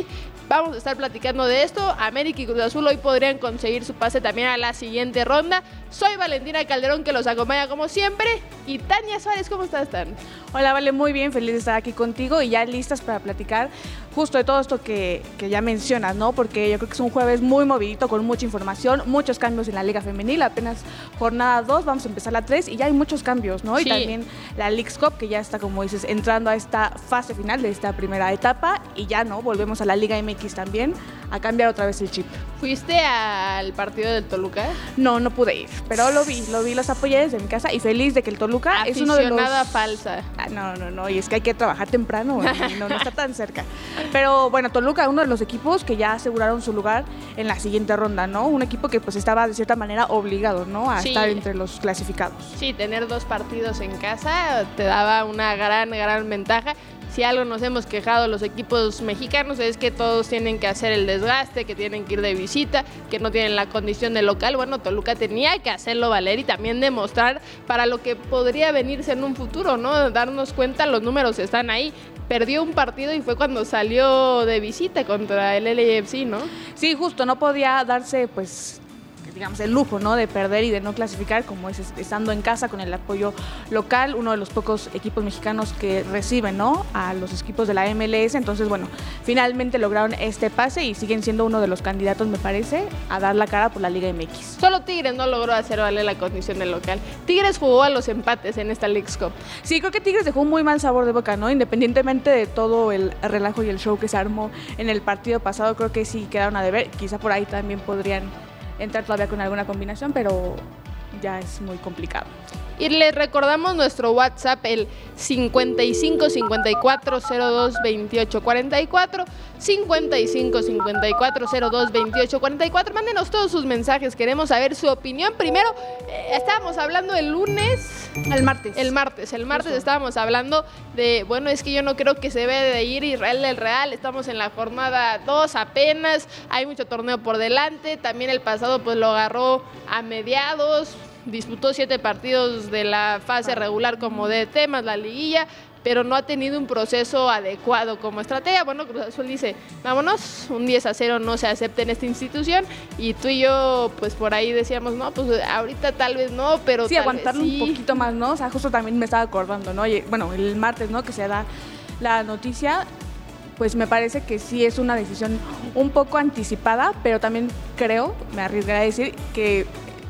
Vamos a estar platicando de esto. América y Cruz Azul hoy podrían conseguir su pase también a la siguiente ronda. Soy Valentina Calderón, que los acompaña como siempre. Y Tania Suárez, ¿cómo estás, Tan? Hola, Vale, muy bien, feliz de estar aquí contigo y ya listas para platicar justo de todo esto que, que ya mencionas, ¿no? Porque yo creo que es un jueves muy movidito, con mucha información, muchos cambios en la Liga Femenil, apenas jornada dos, vamos a empezar la tres y ya hay muchos cambios, ¿no? Sí. Y también la Leagues Cup, que ya está, como dices, entrando a esta fase final de esta primera etapa y ya, ¿no? Volvemos a la Liga M X también a cambiar otra vez el chip. ¿Fuiste al partido del Toluca? No, no pude ir, pero lo vi, lo vi, los apoyé desde mi casa y feliz de que el Toluca es uno de los... Aficionada falsa. Ah, no, no, no, y es que hay que trabajar temprano, y no, no está tan cerca. Pero bueno, Toluca, uno de los equipos que ya aseguraron su lugar en la siguiente ronda, ¿no? Un equipo que pues estaba de cierta manera obligado, ¿no? A Sí. estar entre los clasificados. Sí, tener dos partidos en casa te daba una gran, gran ventaja. Si algo nos hemos quejado los equipos mexicanos es que todos tienen que hacer el desgaste, que tienen que ir de visita, que no tienen la condición de local. Bueno, Toluca tenía que hacerlo valer y también demostrar para lo que podría venirse en un futuro, ¿no? Darnos cuenta, los números están ahí. Perdió un partido y fue cuando salió de visita contra el L A F C, ¿no? Sí, justo, no podía darse, pues, digamos, el lujo, ¿no? De perder y de no clasificar, como es estando en casa con el apoyo local, uno de los pocos equipos mexicanos que reciben, ¿no? A los equipos de la M L S. Entonces, bueno, finalmente lograron este pase y siguen siendo uno de los candidatos, me parece, a dar la cara por la Liga M X. Solo Tigres no logró hacer valer la condición de local. Tigres jugó a los empates en esta Leagues Cup. Sí, creo que Tigres dejó un muy mal sabor de boca, ¿no? Independientemente de todo el relajo y el show que se armó en el partido pasado, creo que sí quedaron a deber. Quizá por ahí también podrían entrar todavía con alguna combinación, pero ya es muy complicado. Y les recordamos nuestro WhatsApp, el cincuenta y cinco cincuenta y cuatro cero dos veintiocho cuarenta y cuatro, cincuenta y cinco cincuenta y cuatro cero dos veintiocho cuarenta y cuatro. Mándenos todos sus mensajes, queremos saber su opinión. Primero, eh, estábamos hablando el lunes... El martes. El martes, el martes estábamos hablando de, bueno, es que yo no creo que se debe de ir Israel del Real, estamos en la jornada dos apenas, hay mucho torneo por delante, también el pasado pues lo agarró a mediados, disputó siete partidos de la fase regular como D T más la liguilla, pero no ha tenido un proceso adecuado como estrategia. Bueno, Cruz Azul dice, vámonos, un diez a cero no se acepta en esta institución, y tú y yo, pues por ahí decíamos, no, pues ahorita tal vez no, pero sí, tal aguantarlo vez sí. un poquito más, ¿no? O sea, justo también me estaba acordando, ¿no? Y, bueno, el martes, ¿no? Que se da la noticia, pues me parece que sí es una decisión un poco anticipada, pero también creo, me arriesgaré a decir, que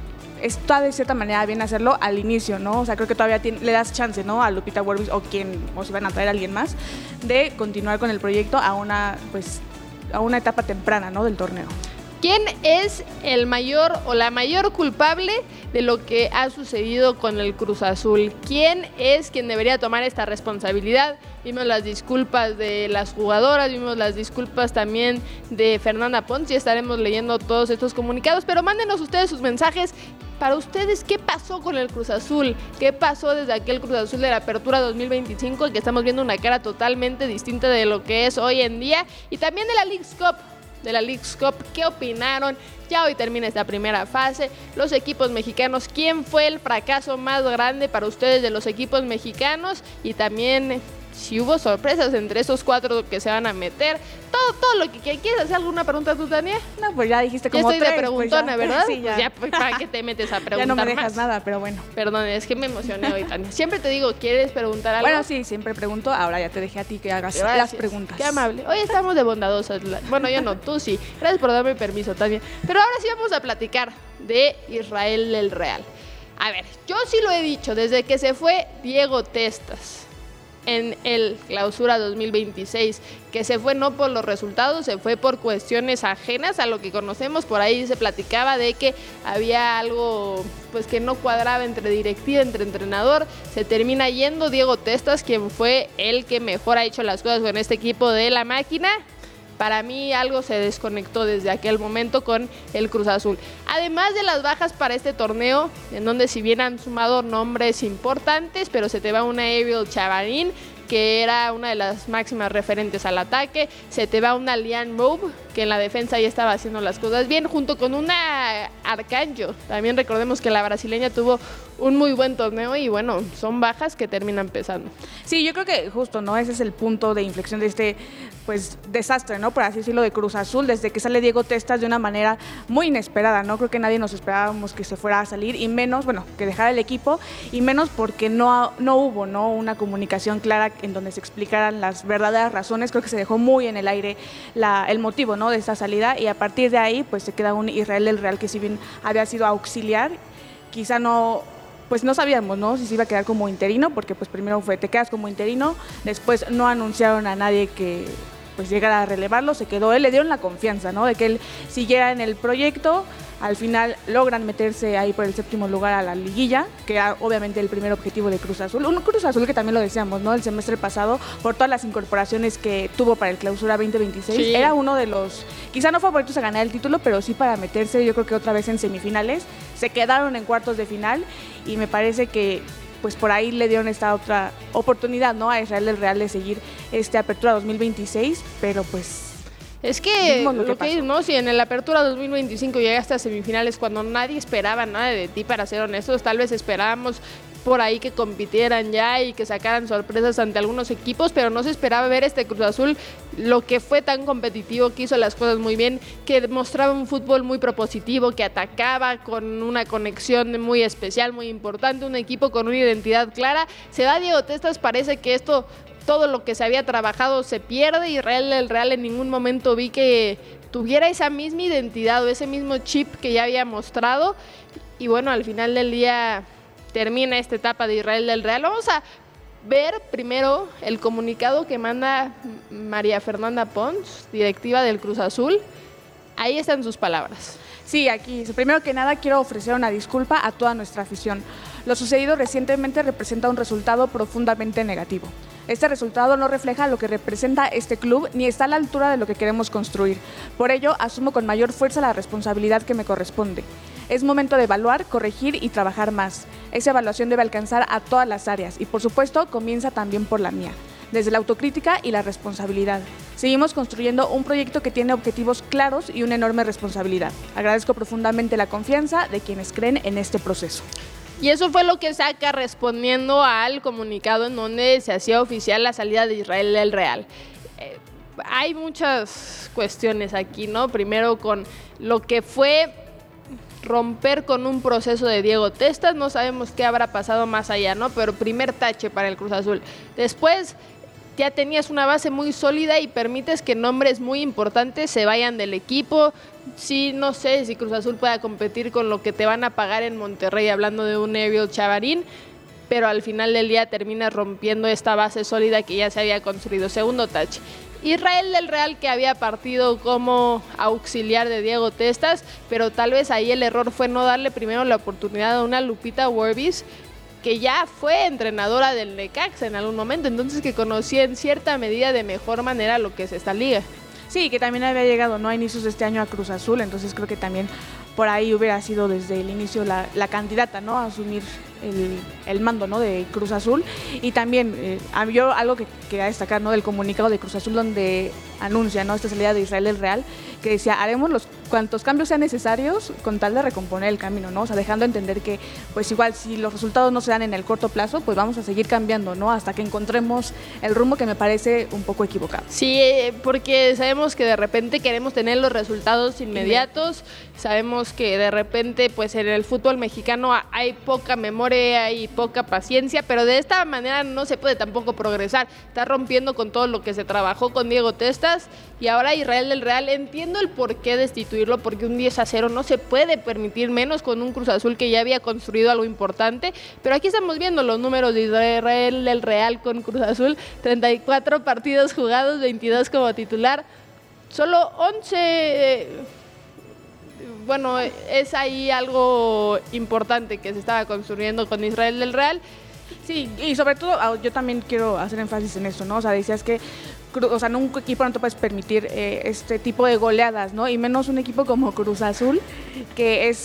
está de cierta manera bien hacerlo al inicio, ¿no? O sea, creo que todavía tiene, le das chance, ¿no? A Lupita Werbiz o quien, o si van a traer a alguien más, de continuar con el proyecto a una, pues, a una etapa temprana, ¿no? Del torneo. ¿Quién es el mayor o la mayor culpable de lo que ha sucedido con el Cruz Azul? ¿Quién es quien debería tomar esta responsabilidad? Vimos las disculpas de las jugadoras, vimos las disculpas también de Fernanda Pons, y estaremos leyendo todos estos comunicados, pero mándenos ustedes sus mensajes. Para ustedes, ¿qué pasó con el Cruz Azul? ¿Qué pasó desde aquel Cruz Azul de la Apertura dos mil veinticinco, que estamos viendo una cara totalmente distinta de lo que es hoy en día? Y también de la Leagues Cup. de la Leagues Cup, ¿qué opinaron? Ya hoy termina esta primera fase. Los equipos mexicanos, ¿quién fue el fracaso más grande para ustedes de los equipos mexicanos? Y también si hubo sorpresas entre esos cuatro que se van a meter. Todo, todo lo que quieres. ¿Hacer alguna pregunta tú, Tania? No, pues ya dijiste como ya estoy tres, de preguntona, pues ya. ¿verdad? Sí, ya. Pues ya, pues, ¿para qué te metes a preguntar Ya no me dejas más? nada, pero bueno. Perdón, es que me emocioné hoy, Tania. Siempre te digo, ¿quieres preguntar algo? Bueno, sí, siempre pregunto. Ahora ya te dejé a ti que hagas Gracias. las preguntas. Qué amable. Hoy estamos de bondadosas. Bueno, yo no, tú sí. Gracias por darme permiso, Tania. Pero ahora sí vamos a platicar de Israel del Real. A ver, yo sí lo he dicho, desde que se fue Diego Testas en el Clausura dos mil veintiséis, que se fue no por los resultados, se fue por cuestiones ajenas a lo que conocemos. Por ahí se platicaba de que había algo pues que no cuadraba entre directiva, entre entrenador. Se termina yendo Diego Testas, quien fue el que mejor ha hecho las cosas con este equipo de la máquina. Para mí algo se desconectó desde aquel momento con el Cruz Azul. Además de las bajas para este torneo, en donde si bien han sumado nombres importantes, pero se te va una Ariel Chavarín, que era una de las máximas referentes al ataque. Se te va una Liane Moube, que en la defensa ya estaba haciendo las cosas bien, junto con una Arcanjo. También recordemos que la brasileña tuvo un muy buen torneo y bueno, son bajas que terminan pesando. Sí, yo creo que justo, ¿no? Ese es el punto de inflexión de este, pues, desastre, ¿no? Por así decirlo, de Cruz Azul, desde que sale Diego Testas de una manera muy inesperada, ¿no? Creo que nadie nos esperábamos que se fuera a salir y menos, bueno, que dejara el equipo y menos porque no, no hubo, ¿no? Una comunicación clara en donde se explicaran las verdaderas razones. Creo que se dejó muy en el aire la, el motivo, ¿no? De esta salida y a partir de ahí, pues, se queda un Israel del Real que si bien había sido auxiliar, quizá no... pues no sabíamos, ¿no? Si se iba a quedar como interino, porque pues primero fue, te quedas como interino, después no anunciaron a nadie que pues llegara a relevarlo, se quedó él, le dieron la confianza, ¿no? De que él siguiera en el proyecto, al final logran meterse ahí por el séptimo lugar a la liguilla, que era obviamente el primer objetivo de Cruz Azul, un Cruz Azul que también lo decíamos, ¿no? El semestre pasado, por todas las incorporaciones que tuvo para el Clausura veinte veintiséis, sí. Era uno de los, quizá no favoritos a ganar el título, pero sí para meterse, yo creo que otra vez en semifinales, se quedaron en cuartos de final y me parece que pues por ahí le dieron esta otra oportunidad, ¿no? A Israel del Real de seguir este Apertura dos mil veintiséis, pero pues... Es que lo, lo que, que ¿no? Si en el Apertura dos mil veinticinco llegaste a semifinales cuando nadie esperaba nada de ti, para ser honestos, tal vez esperábamos por ahí que compitieran ya y que sacaran sorpresas ante algunos equipos, pero no se esperaba ver este Cruz Azul, lo que fue tan competitivo, que hizo las cosas muy bien, que mostraba un fútbol muy propositivo, que atacaba con una conexión muy especial, muy importante, un equipo con una identidad clara. Se va Diego Testas, parece que esto... todo lo que se había trabajado se pierde. Israel del Real en ningún momento vi que tuviera esa misma identidad o ese mismo chip que ya había mostrado. Y bueno, al final del día termina esta etapa de Israel del Real. Vamos a ver primero el comunicado que manda María Fernanda Pons, directiva del Cruz Azul. Ahí están sus palabras. Sí, aquí, primero que nada quiero ofrecer una disculpa a toda nuestra afición. Lo sucedido recientemente representa un resultado profundamente negativo. Este resultado no refleja lo que representa este club ni está a la altura de lo que queremos construir. Por ello, asumo con mayor fuerza la responsabilidad que me corresponde. Es momento de evaluar, corregir y trabajar más. Esa evaluación debe alcanzar a todas las áreas y, por supuesto, comienza también por la mía, desde la autocrítica y la responsabilidad. Seguimos construyendo un proyecto que tiene objetivos claros y una enorme responsabilidad. Agradezco profundamente la confianza de quienes creen en este proceso. Y eso fue lo que saca respondiendo al comunicado en donde se hacía oficial la salida de Israel del Real. Eh, hay muchas cuestiones aquí, ¿no? Primero con lo que fue romper con un proceso de Diego Testas, no sabemos qué habrá pasado más allá, ¿no? Pero primer tache para el Cruz Azul. Después ya tenías una base muy sólida y permites que nombres muy importantes se vayan del equipo. Sí, no sé si Cruz Azul pueda competir con lo que te van a pagar en Monterrey, hablando de un Ariel Chavarín, pero al final del día terminas rompiendo esta base sólida que ya se había construido. Segundo tache. Israel del Real, que había partido como auxiliar de Diego Testas, pero tal vez ahí el error fue no darle primero la oportunidad a una Lupita Werbis, que ya fue entrenadora del Necaxa en algún momento, entonces que conocía en cierta medida de mejor manera lo que es esta liga. Sí, que también había llegado, ¿no?, a inicios de este año a Cruz Azul, entonces creo que también por ahí hubiera sido desde el inicio la, la candidata, ¿no?, a asumir el, el mando, ¿no?, de Cruz Azul. Y también eh, yo algo que quería destacar, ¿no?, del comunicado de Cruz Azul, donde anuncia, ¿no?, esta salida de Israel del Real, que decía, haremos los cuantos cambios sean necesarios con tal de recomponer el camino, ¿no? O sea, dejando entender que, pues igual, si los resultados no se dan en el corto plazo, pues vamos a seguir cambiando, ¿no? Hasta que encontremos el rumbo, que me parece un poco equivocado. Sí, porque sabemos que de repente queremos tener los resultados inmediatos, sabemos que de repente, pues en el fútbol mexicano hay poca memoria y poca paciencia, pero de esta manera no se puede tampoco progresar. Está rompiendo con todo lo que se trabajó con Diego Testas y ahora Israel del Real. Entiendo el por qué destituirlo, porque un diez a cero no se puede permitir, menos con un Cruz Azul que ya había construido algo importante, pero aquí estamos viendo los números de Israel del Real con Cruz Azul: treinta y cuatro partidos jugados, veintidós como titular, solo once... Bueno, es ahí algo importante que se estaba construyendo con Israel del Real. Sí, y sobre todo yo también quiero hacer énfasis en eso, ¿no? O sea, decías que, o sea, en un equipo no te puedes permitir eh, este tipo de goleadas, ¿no? Y menos un equipo como Cruz Azul, que es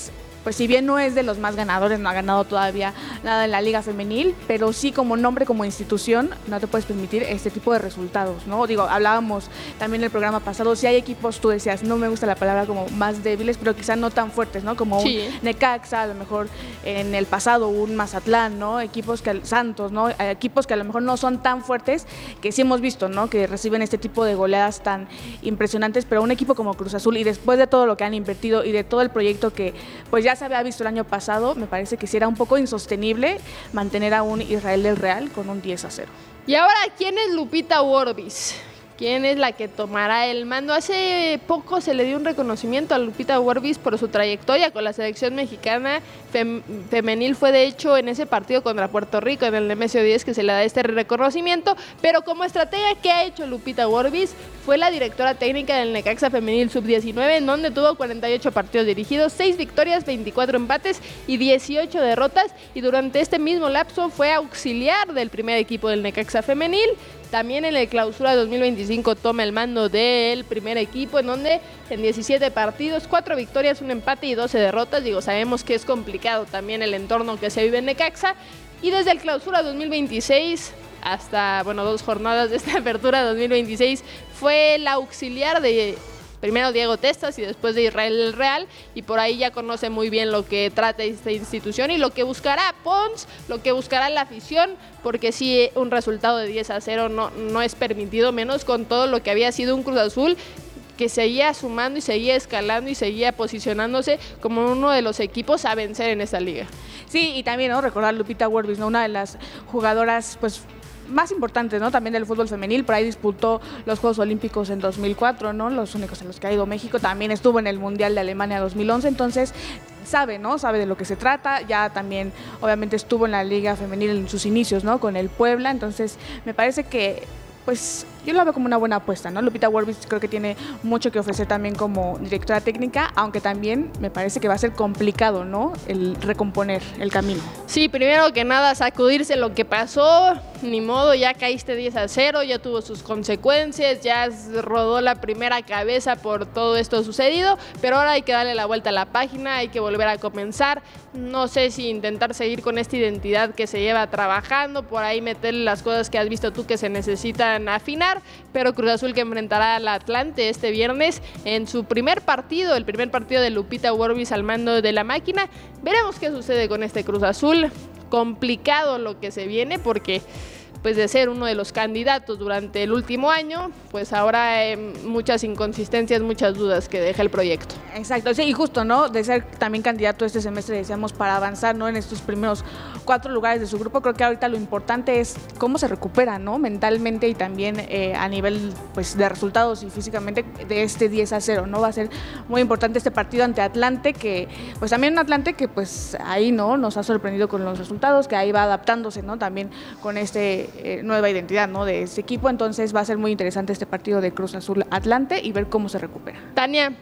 pues si bien no es de los más ganadores, no ha ganado todavía nada en la Liga Femenil, pero sí como nombre, como institución, no te puedes permitir este tipo de resultados, ¿no? Digo, hablábamos también en el programa pasado, si hay equipos, tú decías, no me gusta la palabra como más débiles, pero quizá no tan fuertes, ¿no? Como sí. un Necaxa, a lo mejor en el pasado un Mazatlán, ¿no? Equipos que, Santos, ¿no? Equipos que a lo mejor no son tan fuertes, que sí hemos visto, ¿no? Que reciben este tipo de goleadas tan impresionantes, pero un equipo como Cruz Azul, y después de todo lo que han invertido y de todo el proyecto que pues ya se había visto el año pasado, me parece que sí era un poco insostenible mantener a un Israel del Real con un diez a cero. Y ahora, ¿quién es Lupita Orbis? ¿Quién es la que tomará el mando? Hace poco se le dio un reconocimiento a Lupita Orbis por su trayectoria con la selección mexicana fem femenil. Fue de hecho en ese partido contra Puerto Rico, en el Nemesio diez, que se le da este reconocimiento. Pero como estratega, ¿qué ha hecho Lupita Orbis? Fue la directora técnica del Necaxa Femenil sub diecinueve, en donde tuvo cuarenta y ocho partidos dirigidos, seis victorias, veinticuatro empates y dieciocho derrotas. Y durante este mismo lapso fue auxiliar del primer equipo del Necaxa Femenil. También en el Clausura dos mil veinticinco toma el mando del primer equipo, en donde en diecisiete partidos, cuatro victorias, un empate y doce derrotas. Digo, sabemos que es complicado también el entorno que se vive en Necaxa. Y desde el Clausura dos mil veintiséis hasta, bueno, dos jornadas de esta apertura dos mil veintiséis, fue el auxiliar de primero Diego Testas y después de Israel del Real, y por ahí ya conoce muy bien lo que trata esta institución y lo que buscará Pons, lo que buscará la afición, porque sí, un resultado de diez a cero no, no es permitido, menos con todo lo que había sido un Cruz Azul que seguía sumando y seguía escalando y seguía posicionándose como uno de los equipos a vencer en esta liga. Sí, y también, ¿no?, recordar Lupita Orbis, ¿no?, una de las jugadoras, pues, más importantes, ¿no?, también del fútbol femenil. Por ahí disputó los Juegos Olímpicos en dos mil cuatro, ¿no?, los únicos en los que ha ido México. También estuvo en el Mundial de Alemania dos mil once, entonces sabe, ¿no?, sabe de lo que se trata. Ya también, obviamente, estuvo en la Liga Femenil en sus inicios, ¿no?, con el Puebla. Entonces, me parece que, pues, yo lo veo como una buena apuesta, ¿no? Lupita Orbis creo que tiene mucho que ofrecer también como directora técnica, aunque también me parece que va a ser complicado, ¿no?, el recomponer el camino. Sí, primero que nada, sacudirse lo que pasó. Ni modo, ya caíste diez a cero, ya tuvo sus consecuencias, ya rodó la primera cabeza por todo esto sucedido, pero ahora hay que darle la vuelta a la página, hay que volver a comenzar. No sé si intentar seguir con esta identidad que se lleva trabajando, por ahí meterle las cosas que has visto tú que se necesitan afinar, pero Cruz Azul que enfrentará al Atlante este viernes en su primer partido, el primer partido de Lupita Orbis al mando de la máquina. Veremos qué sucede con este Cruz Azul. Complicado lo que se viene, porque pues de ser uno de los candidatos durante el último año, pues ahora hay eh, muchas inconsistencias, muchas dudas que deja el proyecto. Exacto, sí, y justo, ¿no?, de ser también candidato este semestre, decíamos, para avanzar, ¿no?, en estos primeros cuatro lugares de su grupo. Creo que ahorita lo importante es cómo se recupera, ¿no?, mentalmente y también eh, a nivel, pues, de resultados y físicamente de este diez a cero, ¿no? Va a ser muy importante este partido ante Atlante, que pues también un Atlante que pues ahí, ¿no?, nos ha sorprendido con los resultados, que ahí va adaptándose, ¿no?, también con este eh, nueva identidad, ¿no?, de este equipo. Entonces va a ser muy interesante este partido de Cruz Azul Atlante y ver cómo se recupera. Tania,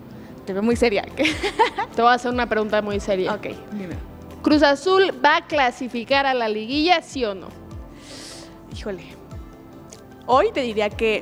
te veo muy seria. Te voy a hacer una pregunta muy seria. Ok, dime. ¿Cruz Azul va a clasificar a la liguilla, sí o no? Híjole, hoy te diría que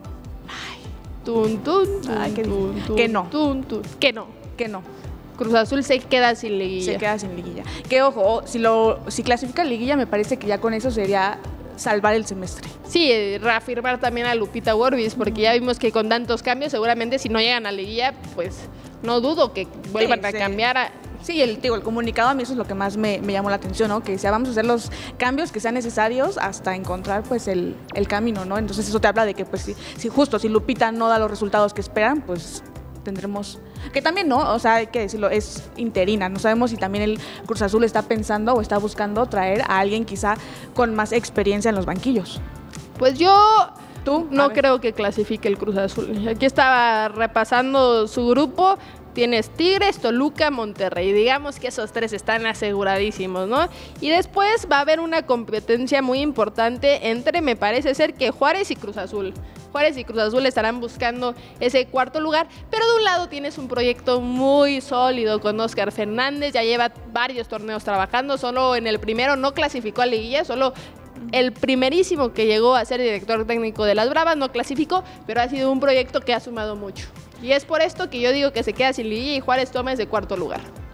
ay, tun, tun, tun, ay, que, tun, tun, que no tun, tun, que no que no Cruz Azul se queda sin liguilla. Se queda sin liguilla. Que ojo, si lo si clasifica liguilla, me parece que ya con eso sería salvar el semestre. Sí, reafirmar también a Lupita Orbis, porque ya vimos que con tantos cambios, seguramente si no llegan a liguilla, pues no dudo que vuelvan sí, a sí. cambiar a... Sí, el, digo, el comunicado a mí eso es lo que más me, me llamó la atención, ¿no? Que sea, vamos a hacer los cambios que sean necesarios hasta encontrar pues el, el camino, ¿no? Entonces eso te habla de que pues si, si justo si Lupita no da los resultados que esperan, pues tendremos, que también no, o sea, hay que decirlo, es interina, no sabemos si también el Cruz Azul está pensando o está buscando traer a alguien quizá con más experiencia en los banquillos. Pues yo ¿Tú? no creo que clasifique el Cruz Azul. Aquí estaba repasando su grupo. Tienes Tigres, Toluca, Monterrey. Digamos que esos tres están aseguradísimos, ¿no? Y después va a haber una competencia muy importante entre, me parece ser, que Juárez y Cruz Azul. Juárez y Cruz Azul estarán buscando ese cuarto lugar, pero de un lado tienes un proyecto muy sólido con Óscar Fernández, ya lleva varios torneos trabajando, solo en el primero no clasificó a liguilla, solo el primerísimo que llegó a ser director técnico de las Bravas no clasificó, pero ha sido un proyecto que ha sumado mucho. Y es por esto que yo digo que se queda sin liguilla y Juárez toma ese cuarto lugar.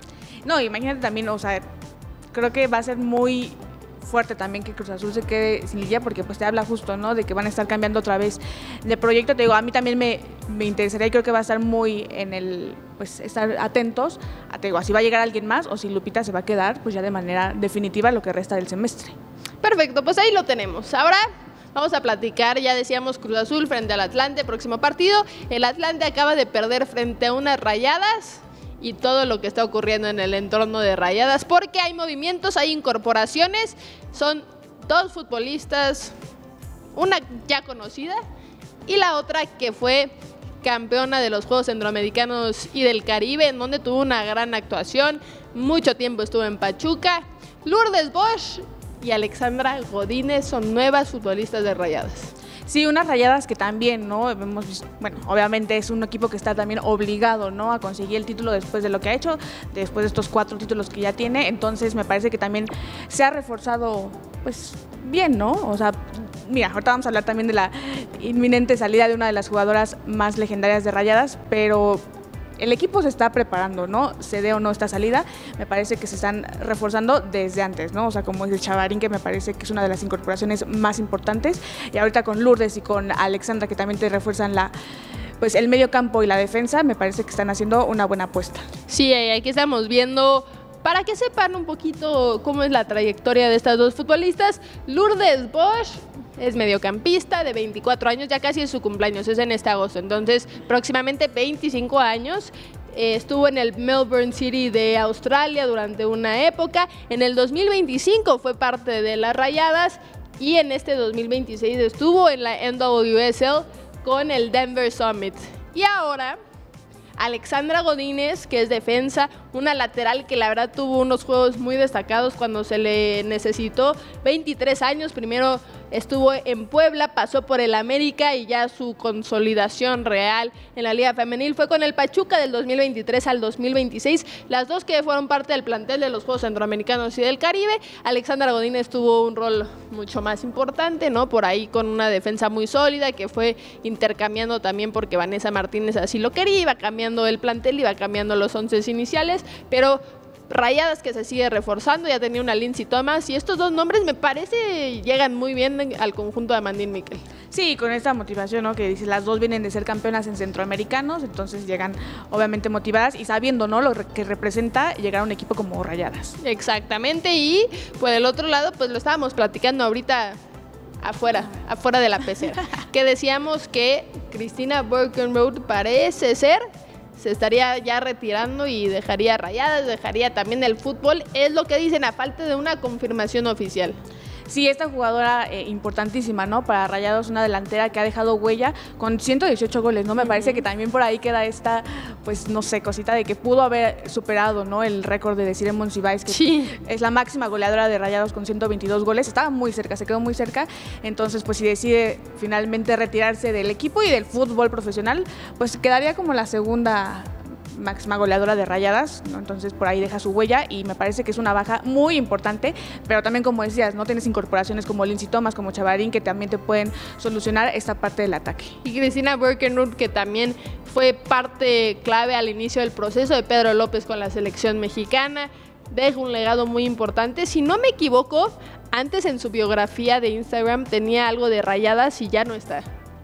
No, imagínate también, o sea, creo que va a ser muy fuerte también que Cruz Azul se quede sin liguilla, porque pues te habla justo, ¿no? De que van a estar cambiando otra vez de proyecto. Te digo, a mí también me, me interesaría y creo que va a estar muy en el, pues estar atentos a, te digo, si va a llegar alguien más o si Lupita se va a quedar, pues ya de manera definitiva lo que resta del semestre. Perfecto, pues ahí lo tenemos. Ahora vamos a platicar, ya decíamos Cruz Azul frente al Atlante, próximo partido. El Atlante acaba de perder frente a unas Rayadas y todo lo que está ocurriendo en el entorno de Rayadas, porque hay movimientos, hay incorporaciones, son dos futbolistas, una ya conocida y la otra que fue campeona de los Juegos Centroamericanos y del Caribe, en donde tuvo una gran actuación, mucho tiempo estuvo en Pachuca. Lourdes Bosch y Alexandra Godínez son nuevas futbolistas de Rayadas. Sí, unas Rayadas que también, ¿no? Hemos visto, bueno, obviamente es un equipo que está también obligado, ¿no? A conseguir el título después de lo que ha hecho, después de estos cuatro títulos que ya tiene. Entonces me parece que también se ha reforzado, pues, bien, ¿no? O sea, mira, ahorita vamos a hablar también de la inminente salida de una de las jugadoras más legendarias de Rayadas, pero el equipo se está preparando, ¿no? Se dé o no esta salida, me parece que se están reforzando desde antes, ¿no? O sea, como es el Chavarín, que me parece que es una de las incorporaciones más importantes, y ahorita con Lourdes y con Alexandra, que también te refuerzan la, pues el medio campo y la defensa, me parece que están haciendo una buena apuesta. Sí, aquí estamos viendo, para que sepan un poquito cómo es la trayectoria de estas dos futbolistas. Lourdes Bosch es mediocampista de veinticuatro años, ya casi es su cumpleaños, es en este agosto, entonces próximamente veinticinco años. Eh, estuvo en el Melbourne City de Australia durante una época. En el dos mil veinticinco fue parte de las Rayadas y en este dos mil veintiséis estuvo en la N W S L con el Denver Summit. Y ahora Alexandra Godínez, que es defensa, una lateral que la verdad tuvo unos juegos muy destacados cuando se le necesitó. veintitrés años, primero estuvo en Puebla, pasó por el América y ya su consolidación real en la Liga Femenil fue con el Pachuca del dos mil veintitrés al dos mil veintiséis, las dos que fueron parte del plantel de los Juegos Centroamericanos y del Caribe. Alexandra Godínez tuvo un rol mucho más importante, ¿no? Por ahí con una defensa muy sólida que fue intercambiando también porque Vanessa Martínez así lo quería, iba cambiando el plantel, iba cambiando los once iniciales, pero Rayadas que se sigue reforzando, ya tenía una Lindsay Thomas y estos dos nombres me parece llegan muy bien al conjunto de Amandine Miquel. Sí, con esta motivación, ¿no? Que dice, las dos vienen de ser campeonas en centroamericanos, entonces llegan obviamente motivadas y sabiendo, ¿no? Lo que representa llegar a un equipo como Rayadas. Exactamente, y por el otro lado, pues lo estábamos platicando ahorita afuera, afuera de la pecera, que decíamos que Cristina Birkenroth parece ser se estaría ya retirando y dejaría Rayadas, dejaría también el fútbol, es lo que dicen a falta de una confirmación oficial. Sí, esta jugadora eh, importantísima, ¿no? Para Rayados, una delantera que ha dejado huella con ciento dieciocho goles, ¿no? Me uh-huh. parece que también por ahí queda esta, pues no sé, cosita de que pudo haber superado, ¿no? El récord de Desiree Monsiváis, que sí. es la máxima goleadora de Rayados con ciento veintidós goles. Estaba muy cerca, se quedó muy cerca. Entonces, pues si decide finalmente retirarse del equipo y del fútbol profesional, pues quedaría como la segunda máxima goleadora de Rayadas, ¿no? Entonces por ahí deja su huella y me parece que es una baja muy importante, pero también como decías, no tienes incorporaciones como Lindsay Thomas, como Chavarín, que también te pueden solucionar esta parte del ataque. Y Cristina Birkenroth, que también fue parte clave al inicio del proceso de Pedro López con la selección mexicana, deja un legado muy importante. Si no me equivoco, antes en su biografía de Instagram tenía algo de Rayadas y ya no está.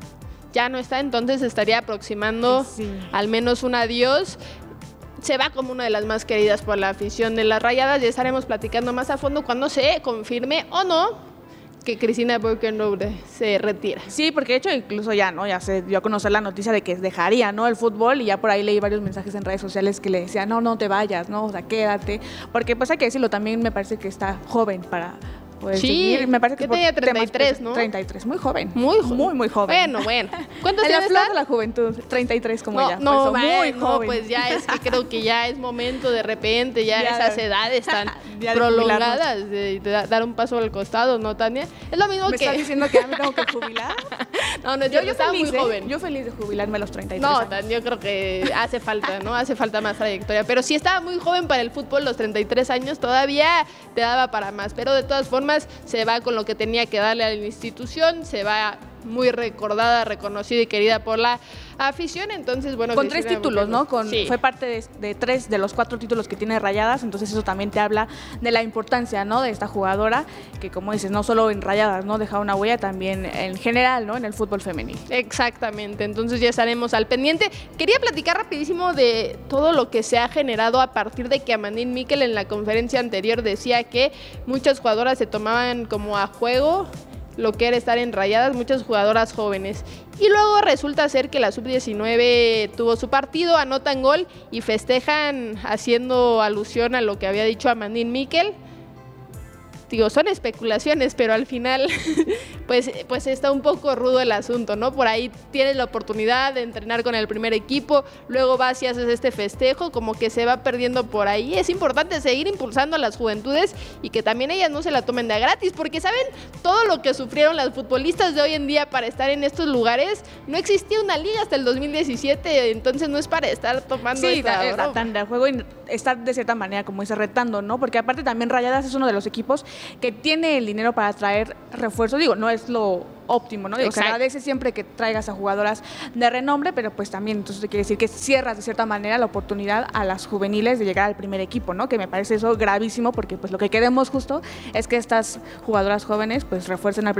Ya no está, entonces estaría aproximando sí. al menos un adiós. Se va como una de las más queridas por la afición de las Rayadas. Ya estaremos platicando más a fondo cuando se confirme o no que Cristina Birkenroth se retira. Sí, porque de hecho incluso ya, ¿no? Ya se dio a conocer la noticia de que dejaría, ¿no? El fútbol, y ya por ahí leí varios mensajes en redes sociales que le decían, no, no te vayas, ¿no? O sea, quédate. Porque pues hay que decirlo, también me parece que está joven para poder sí, seguir. Me parece que tenía treinta y tres, ¿no? treinta y tres, muy joven. Muy joven. Muy, muy joven. Bueno, bueno. ¿Cuántos en años la flor está? de la juventud, treinta y tres como no, ella. No, muy bueno, joven. Pues ya es que creo que ya es momento de repente, ya, ya esas edades tan de prolongadas de, de dar un paso al costado, ¿no, Tania? Es lo mismo ¿Me que... estás diciendo que ya me tengo que jubilar? no, no, yo, yo, yo estaba feliz, muy ¿eh? joven. Yo feliz de jubilarme a los treinta y tres no, años. Tan, yo creo que hace falta, ¿no? Hace falta más trayectoria. Pero si estaba muy joven para el fútbol, los treinta y tres años, todavía te daba para más. Pero de todas formas, se va con lo que tenía que darle a la institución, se va muy recordada, reconocida y querida por la afición, entonces bueno. Con tres títulos, ¿no? Con, sí. Fue parte de, de tres de los cuatro títulos que tiene Rayadas, entonces eso también te habla de la importancia, ¿no? De esta jugadora, que como dices, no solo en Rayadas, ¿no? Deja una huella, también en general, ¿no? En el fútbol femenil. Exactamente, entonces ya estaremos al pendiente. Quería platicar rapidísimo de todo lo que se ha generado a partir de que Amandine Miquel en la conferencia anterior decía que muchas jugadoras se tomaban como a juego lo que era estar en Rayadas, muchas jugadoras jóvenes. Y luego resulta ser que la sub diecinueve tuvo su partido, anotan gol y festejan haciendo alusión a lo que había dicho Amandine Miquel. Digo, son especulaciones, pero al final pues, pues está un poco rudo el asunto, ¿no? Por ahí tienes la oportunidad de entrenar con el primer equipo, luego vas y haces este festejo, como que se va perdiendo por ahí. Es importante seguir impulsando a las juventudes y que también ellas no se la tomen de a gratis, porque ¿saben? Todo lo que sufrieron las futbolistas de hoy en día para estar en estos lugares, no existía una liga hasta el dos mil diecisiete, entonces no es para estar tomando sí, esta la, la tanda de juego y estar de cierta manera, como dice, retando, ¿no? Porque aparte también Rayadas es uno de los equipos que tiene el dinero para traer refuerzos. Digo, no es lo óptimo, ¿no? Digo, se agradece siempre que traigas a jugadoras de renombre, pero pues también entonces quiere decir que cierras de cierta manera la oportunidad a las juveniles de llegar al primer equipo, ¿no? Que me parece eso gravísimo, porque pues lo que queremos justo es que estas jugadoras jóvenes pues refuercen al